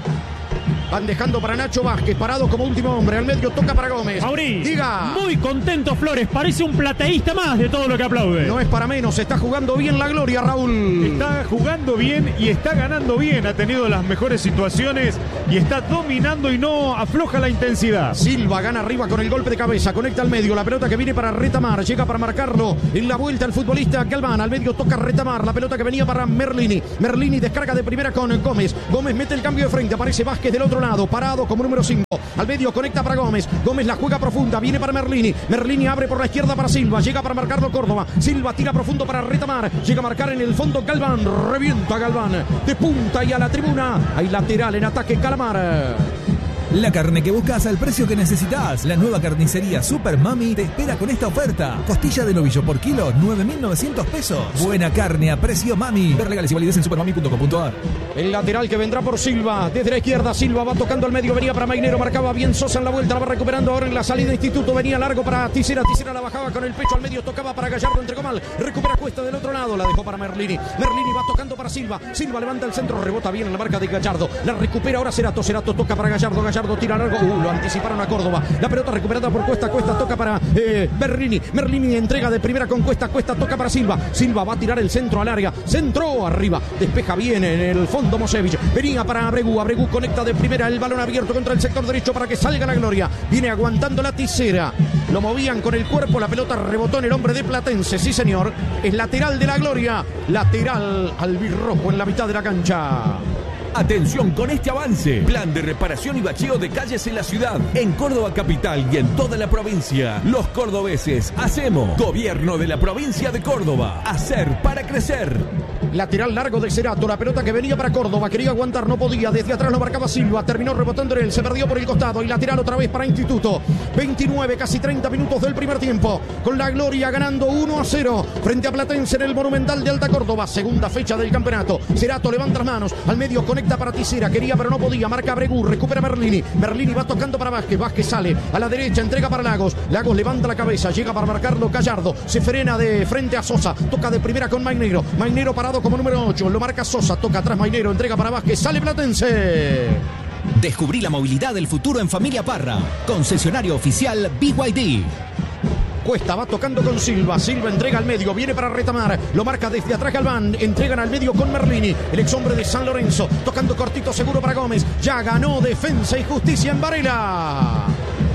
Van dejando para Nacho Vázquez, parado como último hombre. Al medio toca para Gómez.
Mauri,
diga.
Muy contento Flores, parece un plateísta más de todo lo que aplaude.
No es para menos, está jugando bien la gloria, Raúl.
Está jugando bien y está ganando bien. Ha tenido las mejores situaciones y está dominando y no afloja la intensidad.
Silva gana arriba con el golpe de cabeza, conecta al medio. La pelota que viene para Retamar, llega para marcarlo. En la vuelta el futbolista Galván. Al medio toca Retamar. La pelota que venía para Merlini. Merlini descarga de primera con Gómez. Gómez mete el cambio de frente. Aparece Vázquez del otro lado, parado como número cinco. Al medio conecta para Gómez. Gómez la juega profunda, viene para Merlini. Merlini abre por la izquierda para Silva. Llega para marcarlo Córdoba. Silva tira profundo para Retamar. Llega a marcar en el fondo Galván. Revienta Galván. De punta y a la tribuna. Hay lateral en ataque Calamar.
La carne que buscas al precio que necesitas. La nueva carnicería Super Mami te espera con esta oferta. Costilla de novillo por kilo, nueve mil novecientos pesos. Buena carne a precio Mami. Ver legales y validez en supermami punto com punto a r.
El lateral que vendrá por Silva. Desde la izquierda Silva va tocando al medio. Venía para Mainero. Marcaba bien Sosa en la vuelta. La va recuperando ahora en la salida. Instituto venía largo para Tisera. Tisera la bajaba con el pecho al medio. Tocaba para Gallardo. Entregó mal. Recupera Cuesta del otro lado. La dejó para Merlini. Merlini va tocando para Silva. Silva levanta el centro. Rebota bien en la marca de Gallardo. La recupera ahora Cerato. Cerato toca para Gallardo. Gallardo tira largo. Uh, lo anticiparon a Córdoba. La pelota recuperada por Cuesta. Cuesta toca para eh, Merlini. Merlini entrega de primera con Cuesta. Cuesta toca para Silva. Silva va a tirar el centro al área. Centro arriba. Despeja bien en el fondo Mosevich. Venía para Abregu. Abregu conecta de primera el balón abierto contra el sector derecho para que salga la gloria. Viene aguantando la Tisera. Lo movían con el cuerpo. La pelota rebotó en el hombre de Platense. Sí, señor. Es lateral de la gloria. Lateral albirrojo en la mitad de la cancha.
Atención con este avance. Plan de reparación y bacheo de calles en la ciudad, en Córdoba capital y en toda la provincia. Los cordobeses hacemos. Gobierno de la provincia de Córdoba. Hacer para crecer.
Lateral largo de Cerato. La pelota que venía para Córdoba. Quería aguantar, no podía. Desde atrás lo marcaba Silva. Terminó rebotando en él. Se perdió por el costado. Y lateral otra vez para Instituto. veintinueve, casi treinta minutos del primer tiempo. Con la gloria ganando uno a cero. Frente a Platense en el Monumental de Alta Córdoba. Segunda fecha del campeonato. Cerato levanta las manos. Al medio conecta para Tisera. Quería pero no podía. Marca Abregu. Recupera Merlini. Merlini va tocando para Vázquez. Vázquez sale a la derecha. Entrega para Lagos. Lagos levanta la cabeza. Llega para marcarlo Gallardo. Se frena de frente a Sosa. Toca de primera con Mainero. Mainero parado como número ocho. Lo marca Sosa. Toca atrás Mainero. Entrega para Vázquez. Sale Platense.
Descubrí la movilidad del futuro en Familia Parra. Concesionario oficial B Y D.
Cuesta, va tocando con Silva. Silva entrega al medio, viene para Retamar. Lo marca desde atrás Galván. Entregan al medio con Merlini, el ex hombre de San Lorenzo. Tocando cortito seguro para Gómez. Ya ganó Defensa y Justicia en Varela.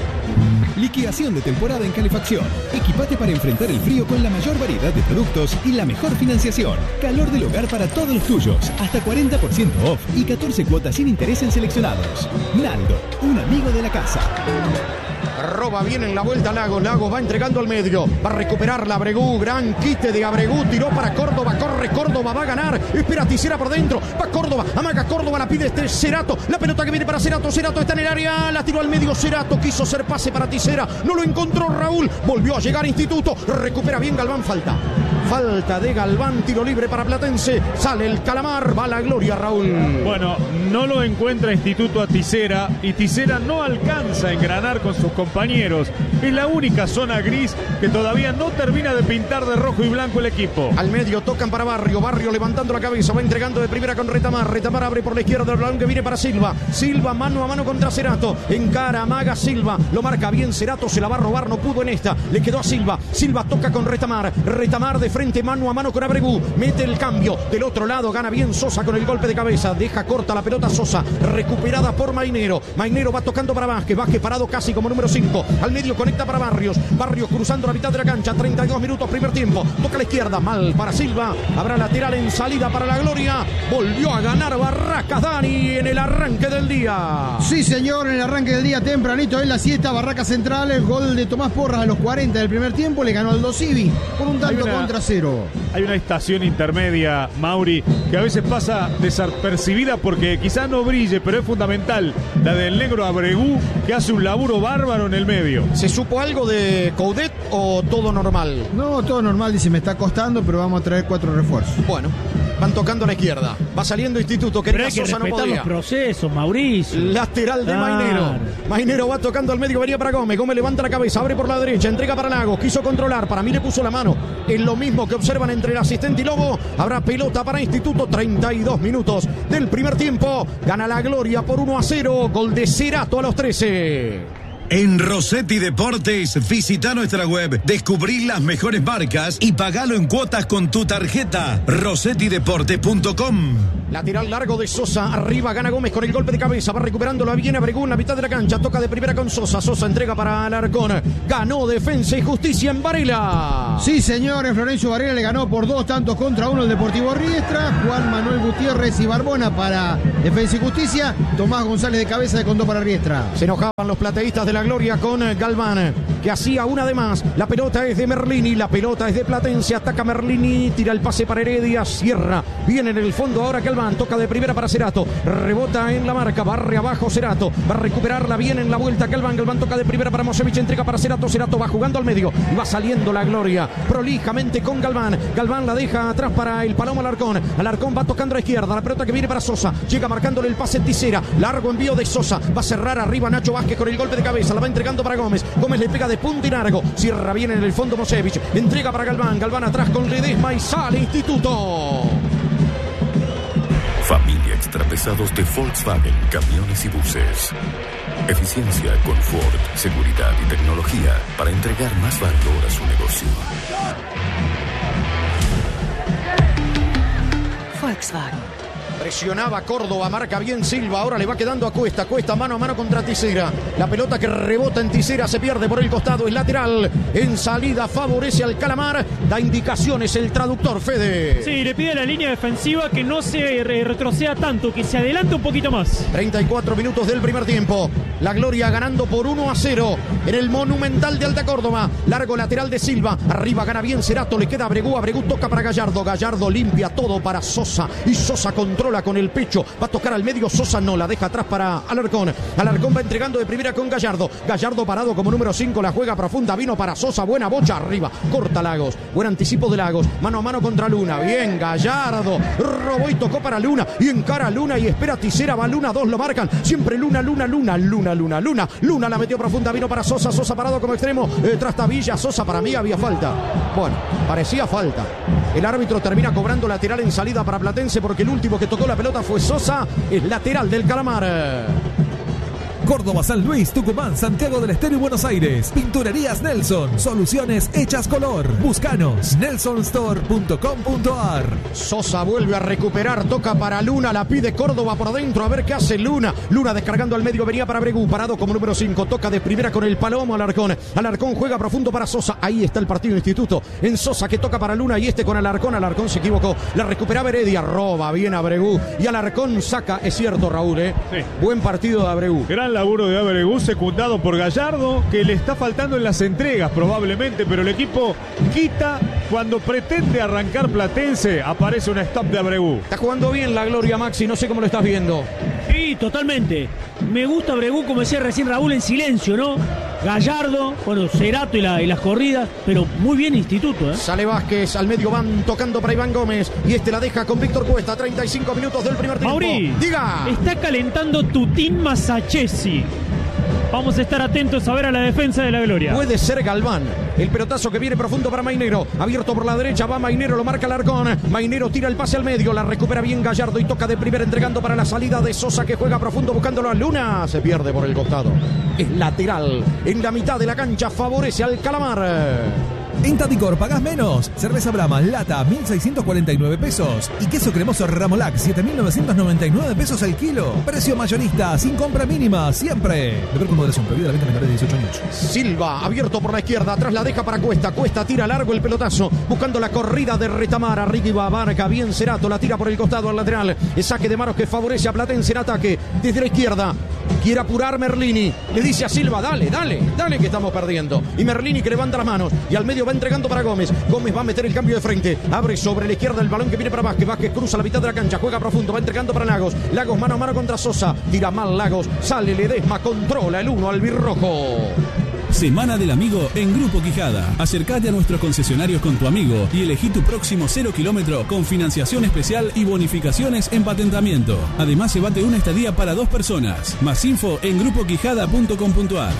Liquidación de temporada en calefacción. Equipate para enfrentar el frío con la mayor variedad de productos y la mejor financiación. Calor del hogar para todos los tuyos. Hasta cuarenta por ciento off y catorce cuotas sin interés en seleccionados. Naldo, un amigo de la casa.
Roba bien en la vuelta Lagos. Lagos va entregando al medio. Va a recuperar la Abregu. Gran quite de Abregu. Tiró para Córdoba. Corre Córdoba. Va a ganar. Espera Tisera por dentro. Va Córdoba. Amaga Córdoba. La pide este Cerato. La pelota que viene para Cerato. Cerato está en el área. La tiró al medio Cerato. Quiso hacer pase para Tisera. No lo encontró Raúl. Volvió a llegar Instituto. Recupera bien Galván. Falta. Falta de Galván. Tiro libre para Platense. Sale el Calamar. Va la gloria, Raúl.
Bueno, no lo encuentra Instituto a Tisera. Y Tisera no alcanza a engranar con sus compañeros. Es la única zona gris que todavía no termina de pintar de rojo y blanco el equipo.
Al medio tocan para Barrio. Barrio levantando la cabeza. Va entregando de primera con Retamar. Retamar abre por la izquierda el balón que viene para Silva. Silva mano a mano contra Cerato. Encara, amaga Silva. Lo marca bien Cerato. Se la va a robar. No pudo en esta. Le quedó a Silva. Silva toca con Retamar. Retamar de frente mano a mano con Abregu. Mete el cambio. Del otro lado gana bien Sosa con el golpe de cabeza. Deja corta la pelota Sosa. Recuperada por Mainero. Mainero va tocando para Vázquez. Vázquez parado casi como número cinco. Al medio conecta para Barrios. Barrios cruzando la mitad de la cancha. treinta y dos minutos primer tiempo. Toca a la izquierda. Mal para Silva. Habrá lateral en salida para la gloria. Volvió a ganar Barracas Dani en el arranque del día.
Sí, señor. En el arranque del día tempranito en la siesta. Barracas Central. El gol de Tomás Porras a los cuarenta del primer tiempo. Le ganó al Dosivi por un tanto una, contra cero.
Hay una estación intermedia, Mauri, que a veces pasa desapercibida porque quizás no brille, pero es fundamental. La del negro Abregu, que hace un laburo bárbaro en el medio.
¿Se supo algo de Coudet o todo normal?
No, todo normal, dice, me está costando, pero vamos a traer cuatro refuerzos.
Bueno. Van tocando a la izquierda. Va saliendo Instituto, que
Pero hay que
Sosa no
respetar
podía.
los procesos, Mauricio.
Lateral de
Claro.
Mainero. Mainero va tocando al medio, venía para Gómez. Gómez levanta la cabeza, abre por la derecha, entrega para Lagos. Quiso controlar, para mí le puso la mano. Es lo mismo que observan entre el asistente y Lobo. Habrá pelota para Instituto. treinta y dos minutos del primer tiempo. Gana la Gloria por uno a cero. Gol de Cerato a los trece.
En Rossetti Deportes, visita nuestra web, descubrí las mejores marcas y pagalo en cuotas con tu tarjeta. rossetti deportes punto com.
Lateral largo de Sosa, arriba gana Gómez con el golpe de cabeza, va recuperándolo, viene Abregú en la mitad de la cancha, toca de primera con Sosa, Sosa entrega para Alarcón, ganó Defensa y Justicia en Varela.
Sí, señores, Florencio Varela le ganó por dos tantos contra uno el Deportivo Riestra, Juan Manuel Gutiérrez y Barbona para Defensa y Justicia, Tomás González de cabeza de Condó para Riestra.
Se enojaban los plateístas de la Gloria con Galván, que hacía una de más. La pelota es de Merlini, la pelota es de Platense, ataca Merlini, tira el pase para Heredia, cierra, viene en el fondo ahora Galván, toca de primera para Cerato, rebota en la marca, barre abajo Cerato, va a recuperarla bien en la vuelta Galván, Galván toca de primera para Mosevich, entrega para Cerato, Cerato va jugando al medio y va saliendo la Gloria, prolijamente con Galván, Galván la deja atrás para el Palomo Alarcón, Alarcón va tocando a la izquierda, la pelota que viene para Sosa, llega marcándole el pase Tisera, largo envío de Sosa, va a cerrar arriba Nacho Vázquez con el golpe de cabeza, la va entregando para Gómez, Gómez le pega de punta y largo, cierra bien en el fondo Mosevich, entrega para Galván, Galván atrás con Ledesma y sale Instituto.
Familia Extrapesados de Volkswagen, camiones y buses. Eficiencia, confort, seguridad y tecnología para entregar más valor a su negocio.
Volkswagen.
Presionaba Córdoba, marca bien Silva, ahora le va quedando a Cuesta, Cuesta mano a mano contra Tisera, la pelota que rebota en Tisera se pierde por el costado, es lateral, en salida favorece al Calamar, da indicaciones el traductor Fede.
Sí, le pide a la línea defensiva que no se re- retroceda tanto, que se adelante un poquito más.
treinta y cuatro minutos del primer tiempo, la Gloria ganando por uno a cero en el Monumental de Alta Córdoba, largo lateral de Silva, arriba gana bien Cerato, le queda Abregú, Abregú toca para Gallardo, Gallardo limpia todo para Sosa y Sosa controla con el pecho, va a tocar al medio, Sosa no, la deja atrás para Alarcón, Alarcón va entregando de primera con Gallardo, Gallardo parado como número cinco, la juega profunda, vino para Sosa, buena bocha arriba, corta Lagos, buen anticipo de Lagos, mano a mano contra Luna, bien Gallardo, robó y tocó para Luna, y encara Luna y espera Tisera, va Luna, dos lo marcan, siempre Luna, Luna, Luna, Luna, Luna, Luna, Luna la metió profunda, vino para Sosa, Sosa parado como extremo, eh, Trastavilla, Sosa para mí había falta, bueno, parecía falta, el árbitro termina cobrando lateral en salida para Platense porque el último que tocó la pelota fue Sosa, es lateral del Calamar.
Córdoba, San Luis, Tucumán, Santiago del Estero y Buenos Aires. Pinturerías Nelson. Soluciones hechas color. Búscanos. nelson store punto com punto a r.
Sosa vuelve a recuperar. Toca para Luna. La pide Córdoba por adentro. A ver qué hace Luna. Luna descargando al medio. Venía para Abregú. Parado como número cinco. Toca de primera con el Palomo Alarcón. Alarcón juega profundo para Sosa. Ahí está el partido Instituto. En Sosa que toca para Luna y este con Alarcón. Alarcón se equivocó. La recuperaba Heredia. Roba bien Abregú. Y Alarcón saca. Es cierto, Raúl, ¿eh?
Sí.
Buen partido de Abregú.
Gran laburo de Abregú, secundado por Gallardo, que le está faltando en las entregas probablemente, pero el equipo quita cuando pretende arrancar Platense. Aparece un stop de Abregú.
Está jugando bien la Gloria, Maxi, no sé cómo lo estás viendo.
Sí, totalmente. Me gusta Abregú, como decía recién Raúl, en silencio, ¿no? Gallardo, bueno, Cerato y, la, y las corridas, pero muy bien Instituto, ¿eh?
Sale Vázquez, al medio van tocando para Iván Gómez y este la deja con Víctor Cuesta, treinta y cinco minutos del primer tiempo.
Mauri,
diga.
Está calentando Tutín Masachesi. Vamos a estar atentos a ver a la defensa de la Gloria.
Puede ser Galván. El pelotazo que viene profundo para Mainero. Abierto por la derecha, va Mainero, lo marca Alarcón. Mainero tira el pase al medio, la recupera bien Gallardo y toca de primera entregando para la salida de Sosa que juega profundo buscándolo a Luna. Se pierde por el costado. Es lateral. En la mitad de la cancha favorece al Calamar.
En Tadicor pagás menos. Cerveza Brahma, lata, mil seiscientos cuarenta y nueve pesos. Y queso cremoso Ramolac, siete mil novecientos noventa y nueve pesos al kilo. Precio mayorista, sin compra mínima, siempre. Beber con moderación, prohibida la venta menores de dieciocho años.
Silva, abierto por la izquierda, atrás la deja para Cuesta. Cuesta tira largo el pelotazo, buscando la corrida de Retamara. Ricky Babarca, bien Cerato, la tira por el costado al lateral. El saque de manos que favorece a Platense en ataque. Desde la izquierda, quiere apurar Merlini. Le dice a Silva, dale, dale, dale que estamos perdiendo. Y Merlini que levanta las manos y al medio va entregando para Gómez. Gómez va a meter el cambio de frente. Abre sobre la izquierda el balón que viene para Vázquez. Vázquez cruza la mitad de la cancha. Juega profundo. Va entregando para Lagos. Lagos mano a mano contra Sosa. Tira mal Lagos. Sale Ledesma. Controla el uno al birrojo.
Semana del Amigo en Grupo Quijada. Acércate a nuestros concesionarios con tu amigo y elegí tu próximo cero kilómetro con financiación especial y bonificaciones en patentamiento. Además, llévate una estadía para dos personas. Más info en grupo quijada punto com punto a r.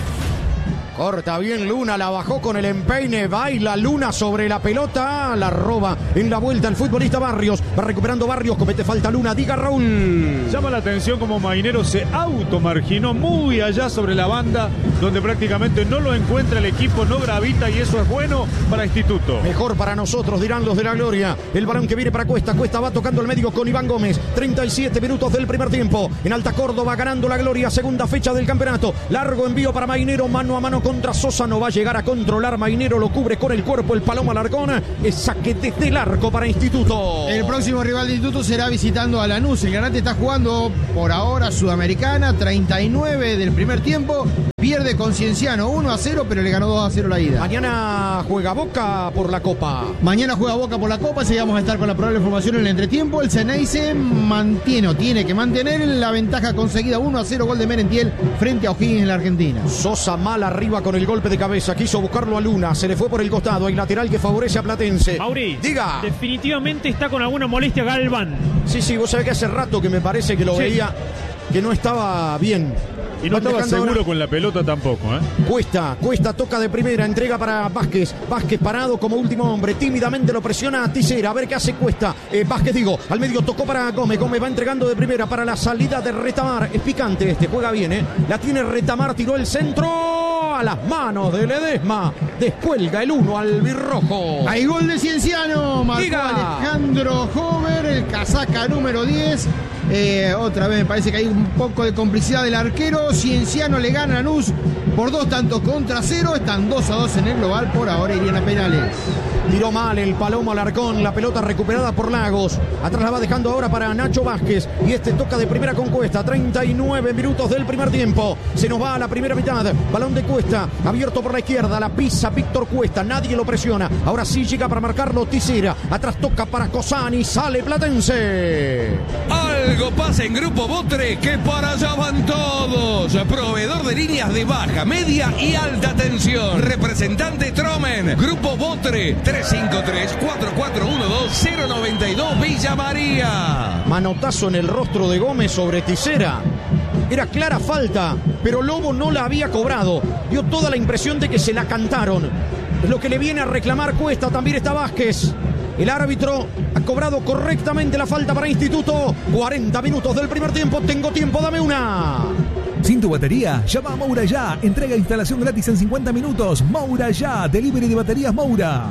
Corta bien Luna, la bajó con el empeine, baila Luna sobre la pelota, la roba en la vuelta el futbolista Barrios, va recuperando Barrios, comete falta Luna, diga Raúl.
Llama la atención como Mainero se automarginó muy allá sobre la banda, donde prácticamente no lo encuentra el equipo, no gravita y eso es bueno para Instituto.
Mejor para nosotros, dirán los de la gloria. El balón que viene para Cuesta, Cuesta va tocando el medio con Iván Gómez, treinta y siete minutos del primer tiempo, en Alta Córdoba ganando la gloria, segunda fecha del campeonato, largo envío para Mainero, mano a mano contra Sosa, no va a llegar a controlar Mainero, lo cubre con el cuerpo el Paloma Alarcón, es saque desde el arco para Instituto.
El próximo rival de Instituto será visitando a Lanús, el Granate está jugando por ahora Sudamericana, treinta y nueve del primer tiempo, pierde con Cienciano uno a cero, pero le ganó dos a cero la ida.
Mañana juega Boca por la Copa.
Mañana juega Boca por la Copa, si vamos a estar con la probable formación en el entretiempo, el Ceneice mantiene, o tiene que mantener la ventaja conseguida uno a cero, gol de Merentiel frente a O'Higgins en la Argentina.
Sosa mal arriba con el golpe de cabeza, quiso buscarlo a Luna, se le fue por el costado, hay lateral que favorece a Platense.
Mauri,
diga.
Definitivamente está con alguna molestia Galván.
Sí, sí, vos sabés que hace rato que me parece que lo sí. veía que no estaba bien.
Y no estaba seguro ahora con la pelota tampoco, ¿eh?
Cuesta, Cuesta toca de primera, entrega para Vázquez. Vázquez parado como último hombre, tímidamente lo presiona a Tisera, a ver qué hace Cuesta. Eh, Vázquez, digo, al medio tocó para Gómez. Gómez va entregando de primera para la salida de Retamar. Es picante este, juega bien, ¿eh? La tiene Retamar, tiró el centro a las manos de Ledesma. Descuelga el uno al birrojo.
Hay gol de Cienciano, marcó Diga. Alejandro Hover, el casaca número diez. Eh, otra vez me parece que hay un poco de complicidad del arquero. Cienciano le gana a Lanús por dos tantos contra cero. Están dos a dos en el global. Por ahora irían a penales.
Tiró mal el Palomo Alarcón. La pelota recuperada por Lagos. Atrás la va dejando ahora para Nacho Vázquez. Y este toca de primera con Cuesta. treinta y nueve minutos del primer tiempo. Se nos va a la primera mitad. Balón de Cuesta. Abierto por la izquierda. La pisa Víctor Cuesta. Nadie lo presiona. Ahora sí llega para marcarlo Tisera. Atrás toca para Cosani. Sale Platense.
Algo pasa en Grupo Botre que para allá van todos. Proveedor de líneas de baja, media y alta tensión. Representante Tromen. Grupo Botre. tres cinco tres, cuatro cuatro uno dos, cero nueve dos Villa María.
Manotazo en el rostro de Gómez sobre Tisera. Era clara falta, pero Lobo no la había cobrado. Dio toda la impresión de que se la cantaron. Es lo que le viene a reclamar Cuesta. También está Vázquez. El árbitro ha cobrado correctamente la falta para Instituto. cuarenta minutos del primer tiempo. Tengo tiempo, dame una.
¿Sin tu batería? Llama a Moura ya. Entrega e instalación gratis en cincuenta minutos. Moura ya. Delivery de baterías Moura.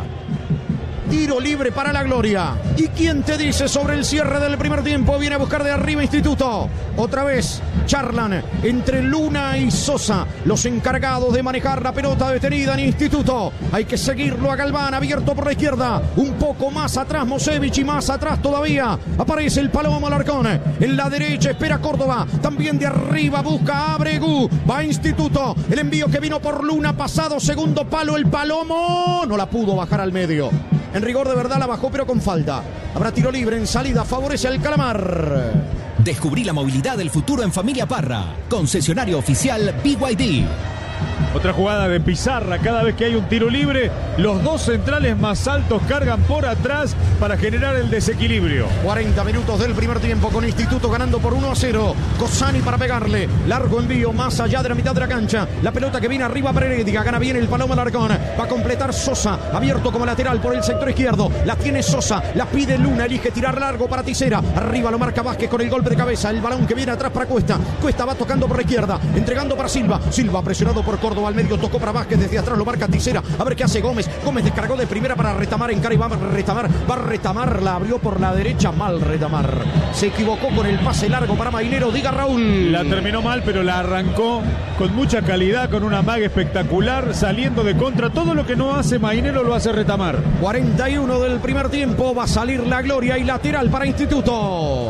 Tiro libre para la gloria. ¿Y quién te dice sobre el cierre del primer tiempo? Viene a buscar de arriba Instituto. Otra vez charlan entre Luna y Sosa, los encargados de manejar la pelota detenida en Instituto. Hay que seguirlo a Galván, abierto por la izquierda. Un poco más atrás Mosevich y más atrás todavía. Aparece el Palomo Alarcón. En la derecha espera Córdoba. También de arriba busca a Abregu. Va Instituto. El envío que vino por Luna, pasado segundo palo. El Palomo no la pudo bajar al medio. En rigor de verdad la bajó, pero con falta. Habrá tiro libre en salida, favorece al Calamar.
Descubrí la movilidad del futuro en Familia Parra. Concesionario oficial B Y D.
Otra jugada de Pizarra. Cada vez que hay un tiro libre, los dos centrales más altos cargan por atrás para generar el desequilibrio.
cuarenta minutos del primer tiempo con Instituto ganando por uno a cero. Cosani para pegarle. Largo envío más allá de la mitad de la cancha. La pelota que viene arriba para Heredia. Gana bien el Paloma Alarcón. Va a completar Sosa. Abierto como lateral por el sector izquierdo. La tiene Sosa. La pide Luna. Elige tirar largo para Tisera. Arriba lo marca Vázquez con el golpe de cabeza. El balón que viene atrás para Cuesta. Cuesta va tocando por la izquierda. Entregando para Silva. Silva presionado por Córdoba al medio. Tocó para Vázquez. Desde atrás lo marca Tisera. A ver qué hace Gómez. Gómez descargó de primera para Retamar. En cara y va a Retamar. Va a Retamar. La abrió por la derecha. Mal Retamar. Se equivocó con el pase largo para Mainero. Diga Raúl.
La terminó mal, pero la arrancó con mucha calidad, con una maga espectacular, saliendo de contra. Todo lo que no hace Mainero lo hace Retamar.
cuarenta y uno del primer tiempo. Va a salir la gloria y lateral para Instituto.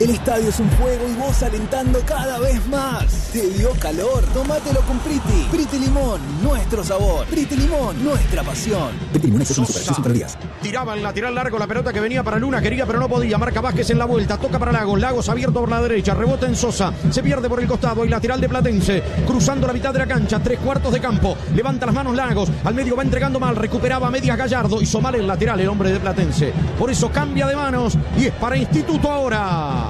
El estadio es un juego y vos alentando cada vez más. ¿Te dio calor? Tómatelo con Priti. Priti Limón, nuestro sabor. Priti Limón, nuestra pasión. Priti Limón, exceso en azúcar, exceso en calorías.
Tiraba el lateral largo la pelota que venía para Luna, quería pero no podía. Marca Vázquez en la vuelta, toca para Lagos. Lagos abierto por la derecha, rebota en Sosa. Se pierde por el costado y lateral de Platense. Cruzando la mitad de la cancha, tres cuartos de campo. Levanta las manos Lagos. Al medio va entregando mal, recuperaba a medias Gallardo. Hizo mal el lateral el hombre de Platense. Por eso cambia de manos y es para Instituto ahora.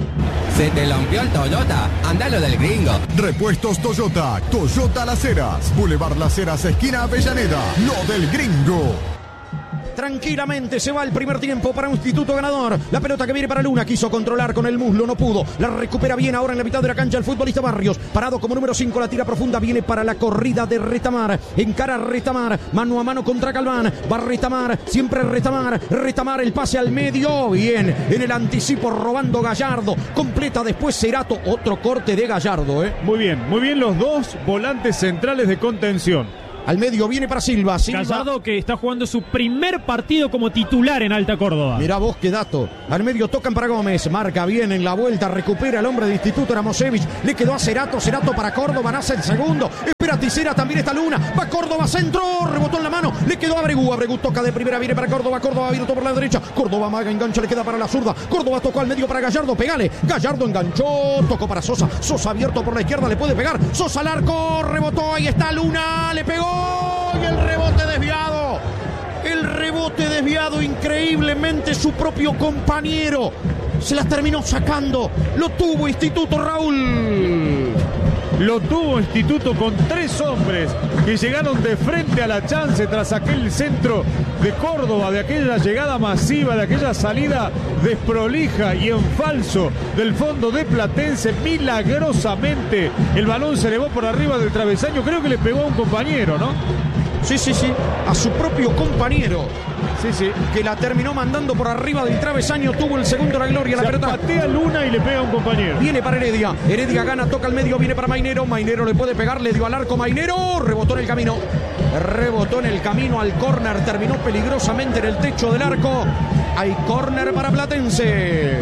¿Se te rompió el Toyota? Andalo del gringo.
Repuestos Toyota. Toyota Las Heras. Boulevard Las Heras, esquina Avellaneda. Lo del gringo.
Tranquilamente se va el primer tiempo para un Instituto ganador. La pelota que viene para Luna, quiso controlar con el muslo, no pudo. La recupera bien ahora en la mitad de la cancha el futbolista Barrios. Parado como número cinco, la tira profunda, viene para la corrida de Retamar. Encara a Retamar, mano a mano contra Galván. Va Retamar, siempre Retamar. Retamar el pase al medio. Bien, en el anticipo robando Gallardo. Completa después Cerato, otro corte de Gallardo. ¿eh?
Muy bien, muy bien los dos volantes centrales de contención.
Al medio viene para Silva. Silva.
Gallardo que está jugando su primer partido como titular en Alta Córdoba.
Mirá vos qué dato. Al medio tocan para Gómez. Marca bien en la vuelta. Recupera el hombre de Instituto Ramosevich. Le quedó a Cerato. Cerato para Córdoba. Nace el segundo. Espera Ticera. También está Luna. Va Córdoba. Centro. Rebotó en la mano. Le quedó a Abregu. Abregu toca de primera. Viene para Córdoba. Córdoba abierto por la derecha. Córdoba maga. Engancha. Le queda para la zurda. Córdoba tocó al medio para Gallardo. Pegale. Gallardo enganchó. Tocó para Sosa. Sosa abierto por la izquierda. Le puede pegar. Sosa al arco. Rebotó. Ahí está Luna. Le pegó. Y el rebote desviado. El rebote desviado. Increíblemente su propio compañero se las terminó sacando. Lo tuvo Instituto, Raúl.
Lo tuvo Instituto con tres hombres que llegaron de frente a la chance tras aquel centro de Córdoba, de aquella llegada masiva, de aquella salida desprolija y en falso del fondo de Platense. Milagrosamente el balón se elevó por arriba del travesaño. Creo que le pegó a un compañero, ¿no?
Sí, sí, sí, a su propio compañero.
Sí, sí.
Que la terminó mandando por arriba del travesaño. Tuvo el segundo la gloria. La
Se
pelota
patea Luna y le pega a un compañero.
Viene para Heredia. Heredia gana, toca al medio, viene para Mainero. Mainero le puede pegar, le dio al arco Mainero. Rebotó en el camino. Rebotó en el camino al córner. Terminó peligrosamente en el techo del arco. Hay córner para Platense.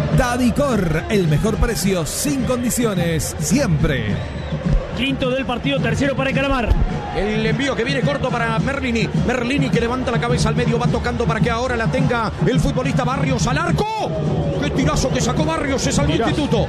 Tadicor, el mejor precio sin condiciones, siempre.
Quinto del partido, tercero para el Calamar.
El envío que viene corto para Merlini. Merlini que levanta la cabeza al medio, va tocando para que ahora la tenga el futbolista Barrios al arco. ¡Qué tirazo que sacó Barrios! Se salvó
Mirá.
Instituto.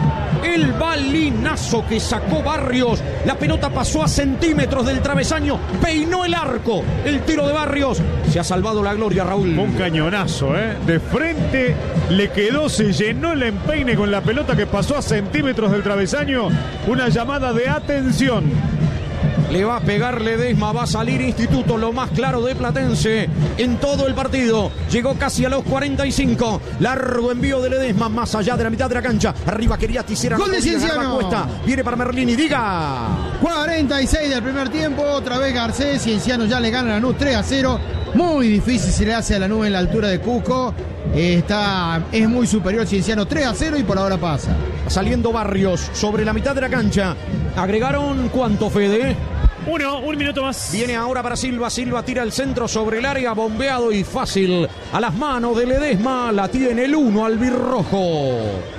El balinazo que sacó Barrios. La pelota pasó a centímetros del travesaño. Peinó el arco. El tiro de Barrios. Se ha salvado la gloria, Raúl.
Un cañonazo, ¿eh? De frente le quedó, se llenó el empeine con la pelota que pasó a centímetros del travesaño. Una llamada de atención.
Le va a pegar Ledesma, va a salir Instituto, lo más claro de Platense en todo el partido. Llegó casi a los cuarenta y cinco. Largo envío de Ledesma, más allá de la mitad de la cancha. Arriba quería Ticera.
Gol de Cienciano.
Cuesta. Viene para Merlini, diga.
cuarenta y seis del primer tiempo. Otra vez Garcés. Cienciano ya le gana a Lanús tres a cero. Muy difícil se le hace a Lanús en la altura de Cusco. Está, es muy superior Cienciano, tres a cero y por ahora pasa.
Saliendo Barrios sobre la mitad de la cancha. Agregaron ¿cuánto, Fede?
Uno, un minuto más.
Viene ahora para Silva. Silva tira el centro sobre el área, bombeado y fácil. A las manos de Ledesma. La tiene el uno albirrojo.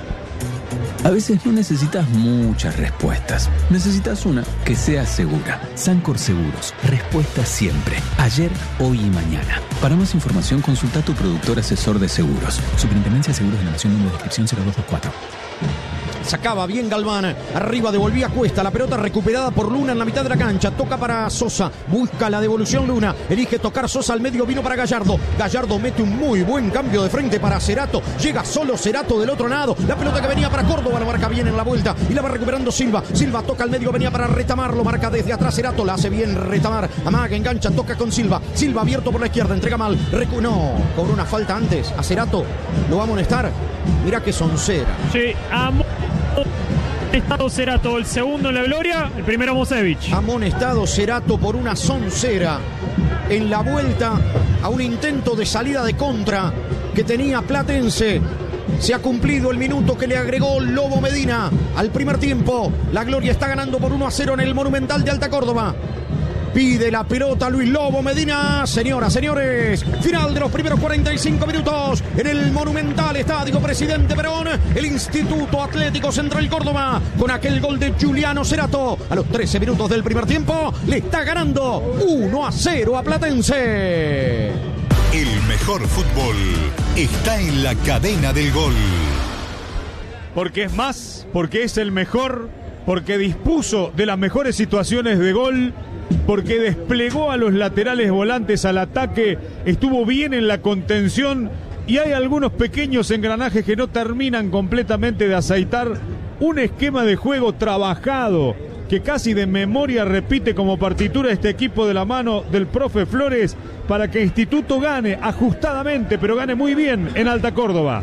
A veces no necesitas muchas respuestas. Necesitas una que sea segura. Sancor Seguros. Respuesta siempre. Ayer, hoy y mañana. Para más información, consulta a tu productor asesor de seguros. Superintendencia de Seguros de la Nación, número de descripción cero dos dos cuatro.
Sacaba bien Galván, arriba devolvía Cuesta, la pelota recuperada por Luna en la mitad de la cancha, toca para Sosa, busca la devolución Luna, elige tocar Sosa al medio, vino para Gallardo, Gallardo mete un muy buen cambio de frente para Cerato, llega solo Cerato del otro lado, la pelota que venía para Córdoba, la marca bien en la vuelta y la va recuperando Silva, Silva toca al medio, venía para Retamar, lo marca desde atrás Cerato, la hace bien Retamar, amaga, engancha, toca con Silva, Silva abierto por la izquierda, entrega mal, recu no, cobró una falta antes a Cerato, lo va a amonestar, mira que soncera.
Sí, amo. Amonestado Cerato, el segundo en la gloria, el primero Mosevich.
Amonestado Cerato por una soncera en la vuelta a un intento de salida de contra que tenía Platense. Se ha cumplido el minuto que le agregó Lobo Medina al primer tiempo. La gloria está ganando por uno a cero en el Monumental de Alta Córdoba. Pide la pelota Luis Lobo Medina. Señoras, señores, final de los primeros cuarenta y cinco minutos en el monumental estadio Presidente Perón. El Instituto Atlético Central Córdoba, con aquel gol de Giuliano Cerato a los trece minutos del primer tiempo, le está ganando uno a cero a Platense.
El mejor fútbol está en la cadena del gol.
Porque es más, porque es el mejor, porque dispuso de las mejores situaciones de gol, porque desplegó a los laterales volantes al ataque, estuvo bien en la contención y hay algunos pequeños engranajes que no terminan completamente de aceitar un esquema de juego trabajado que casi de memoria repite como partitura este equipo de la mano del profe Flores para que Instituto gane ajustadamente, pero gane muy bien en Alta Córdoba.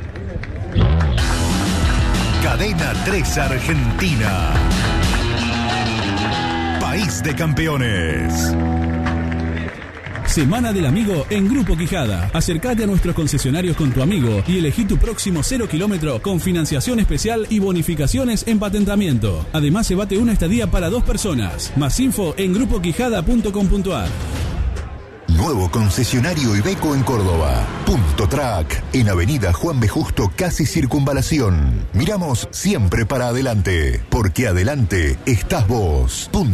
Cadena tres Argentina. País de campeones.
Semana del Amigo en Grupo Quijada. Acércate a nuestros concesionarios con tu amigo y elegí tu próximo cero kilómetro con financiación especial y bonificaciones en patentamiento. Además, llévate una estadía para dos personas. Más info en grupo quijada punto com punto a r.
Nuevo concesionario Iveco en Córdoba. Punto Track, en Avenida Juan B. Justo, casi Circunvalación. Miramos siempre para adelante, porque adelante estás vos. Punto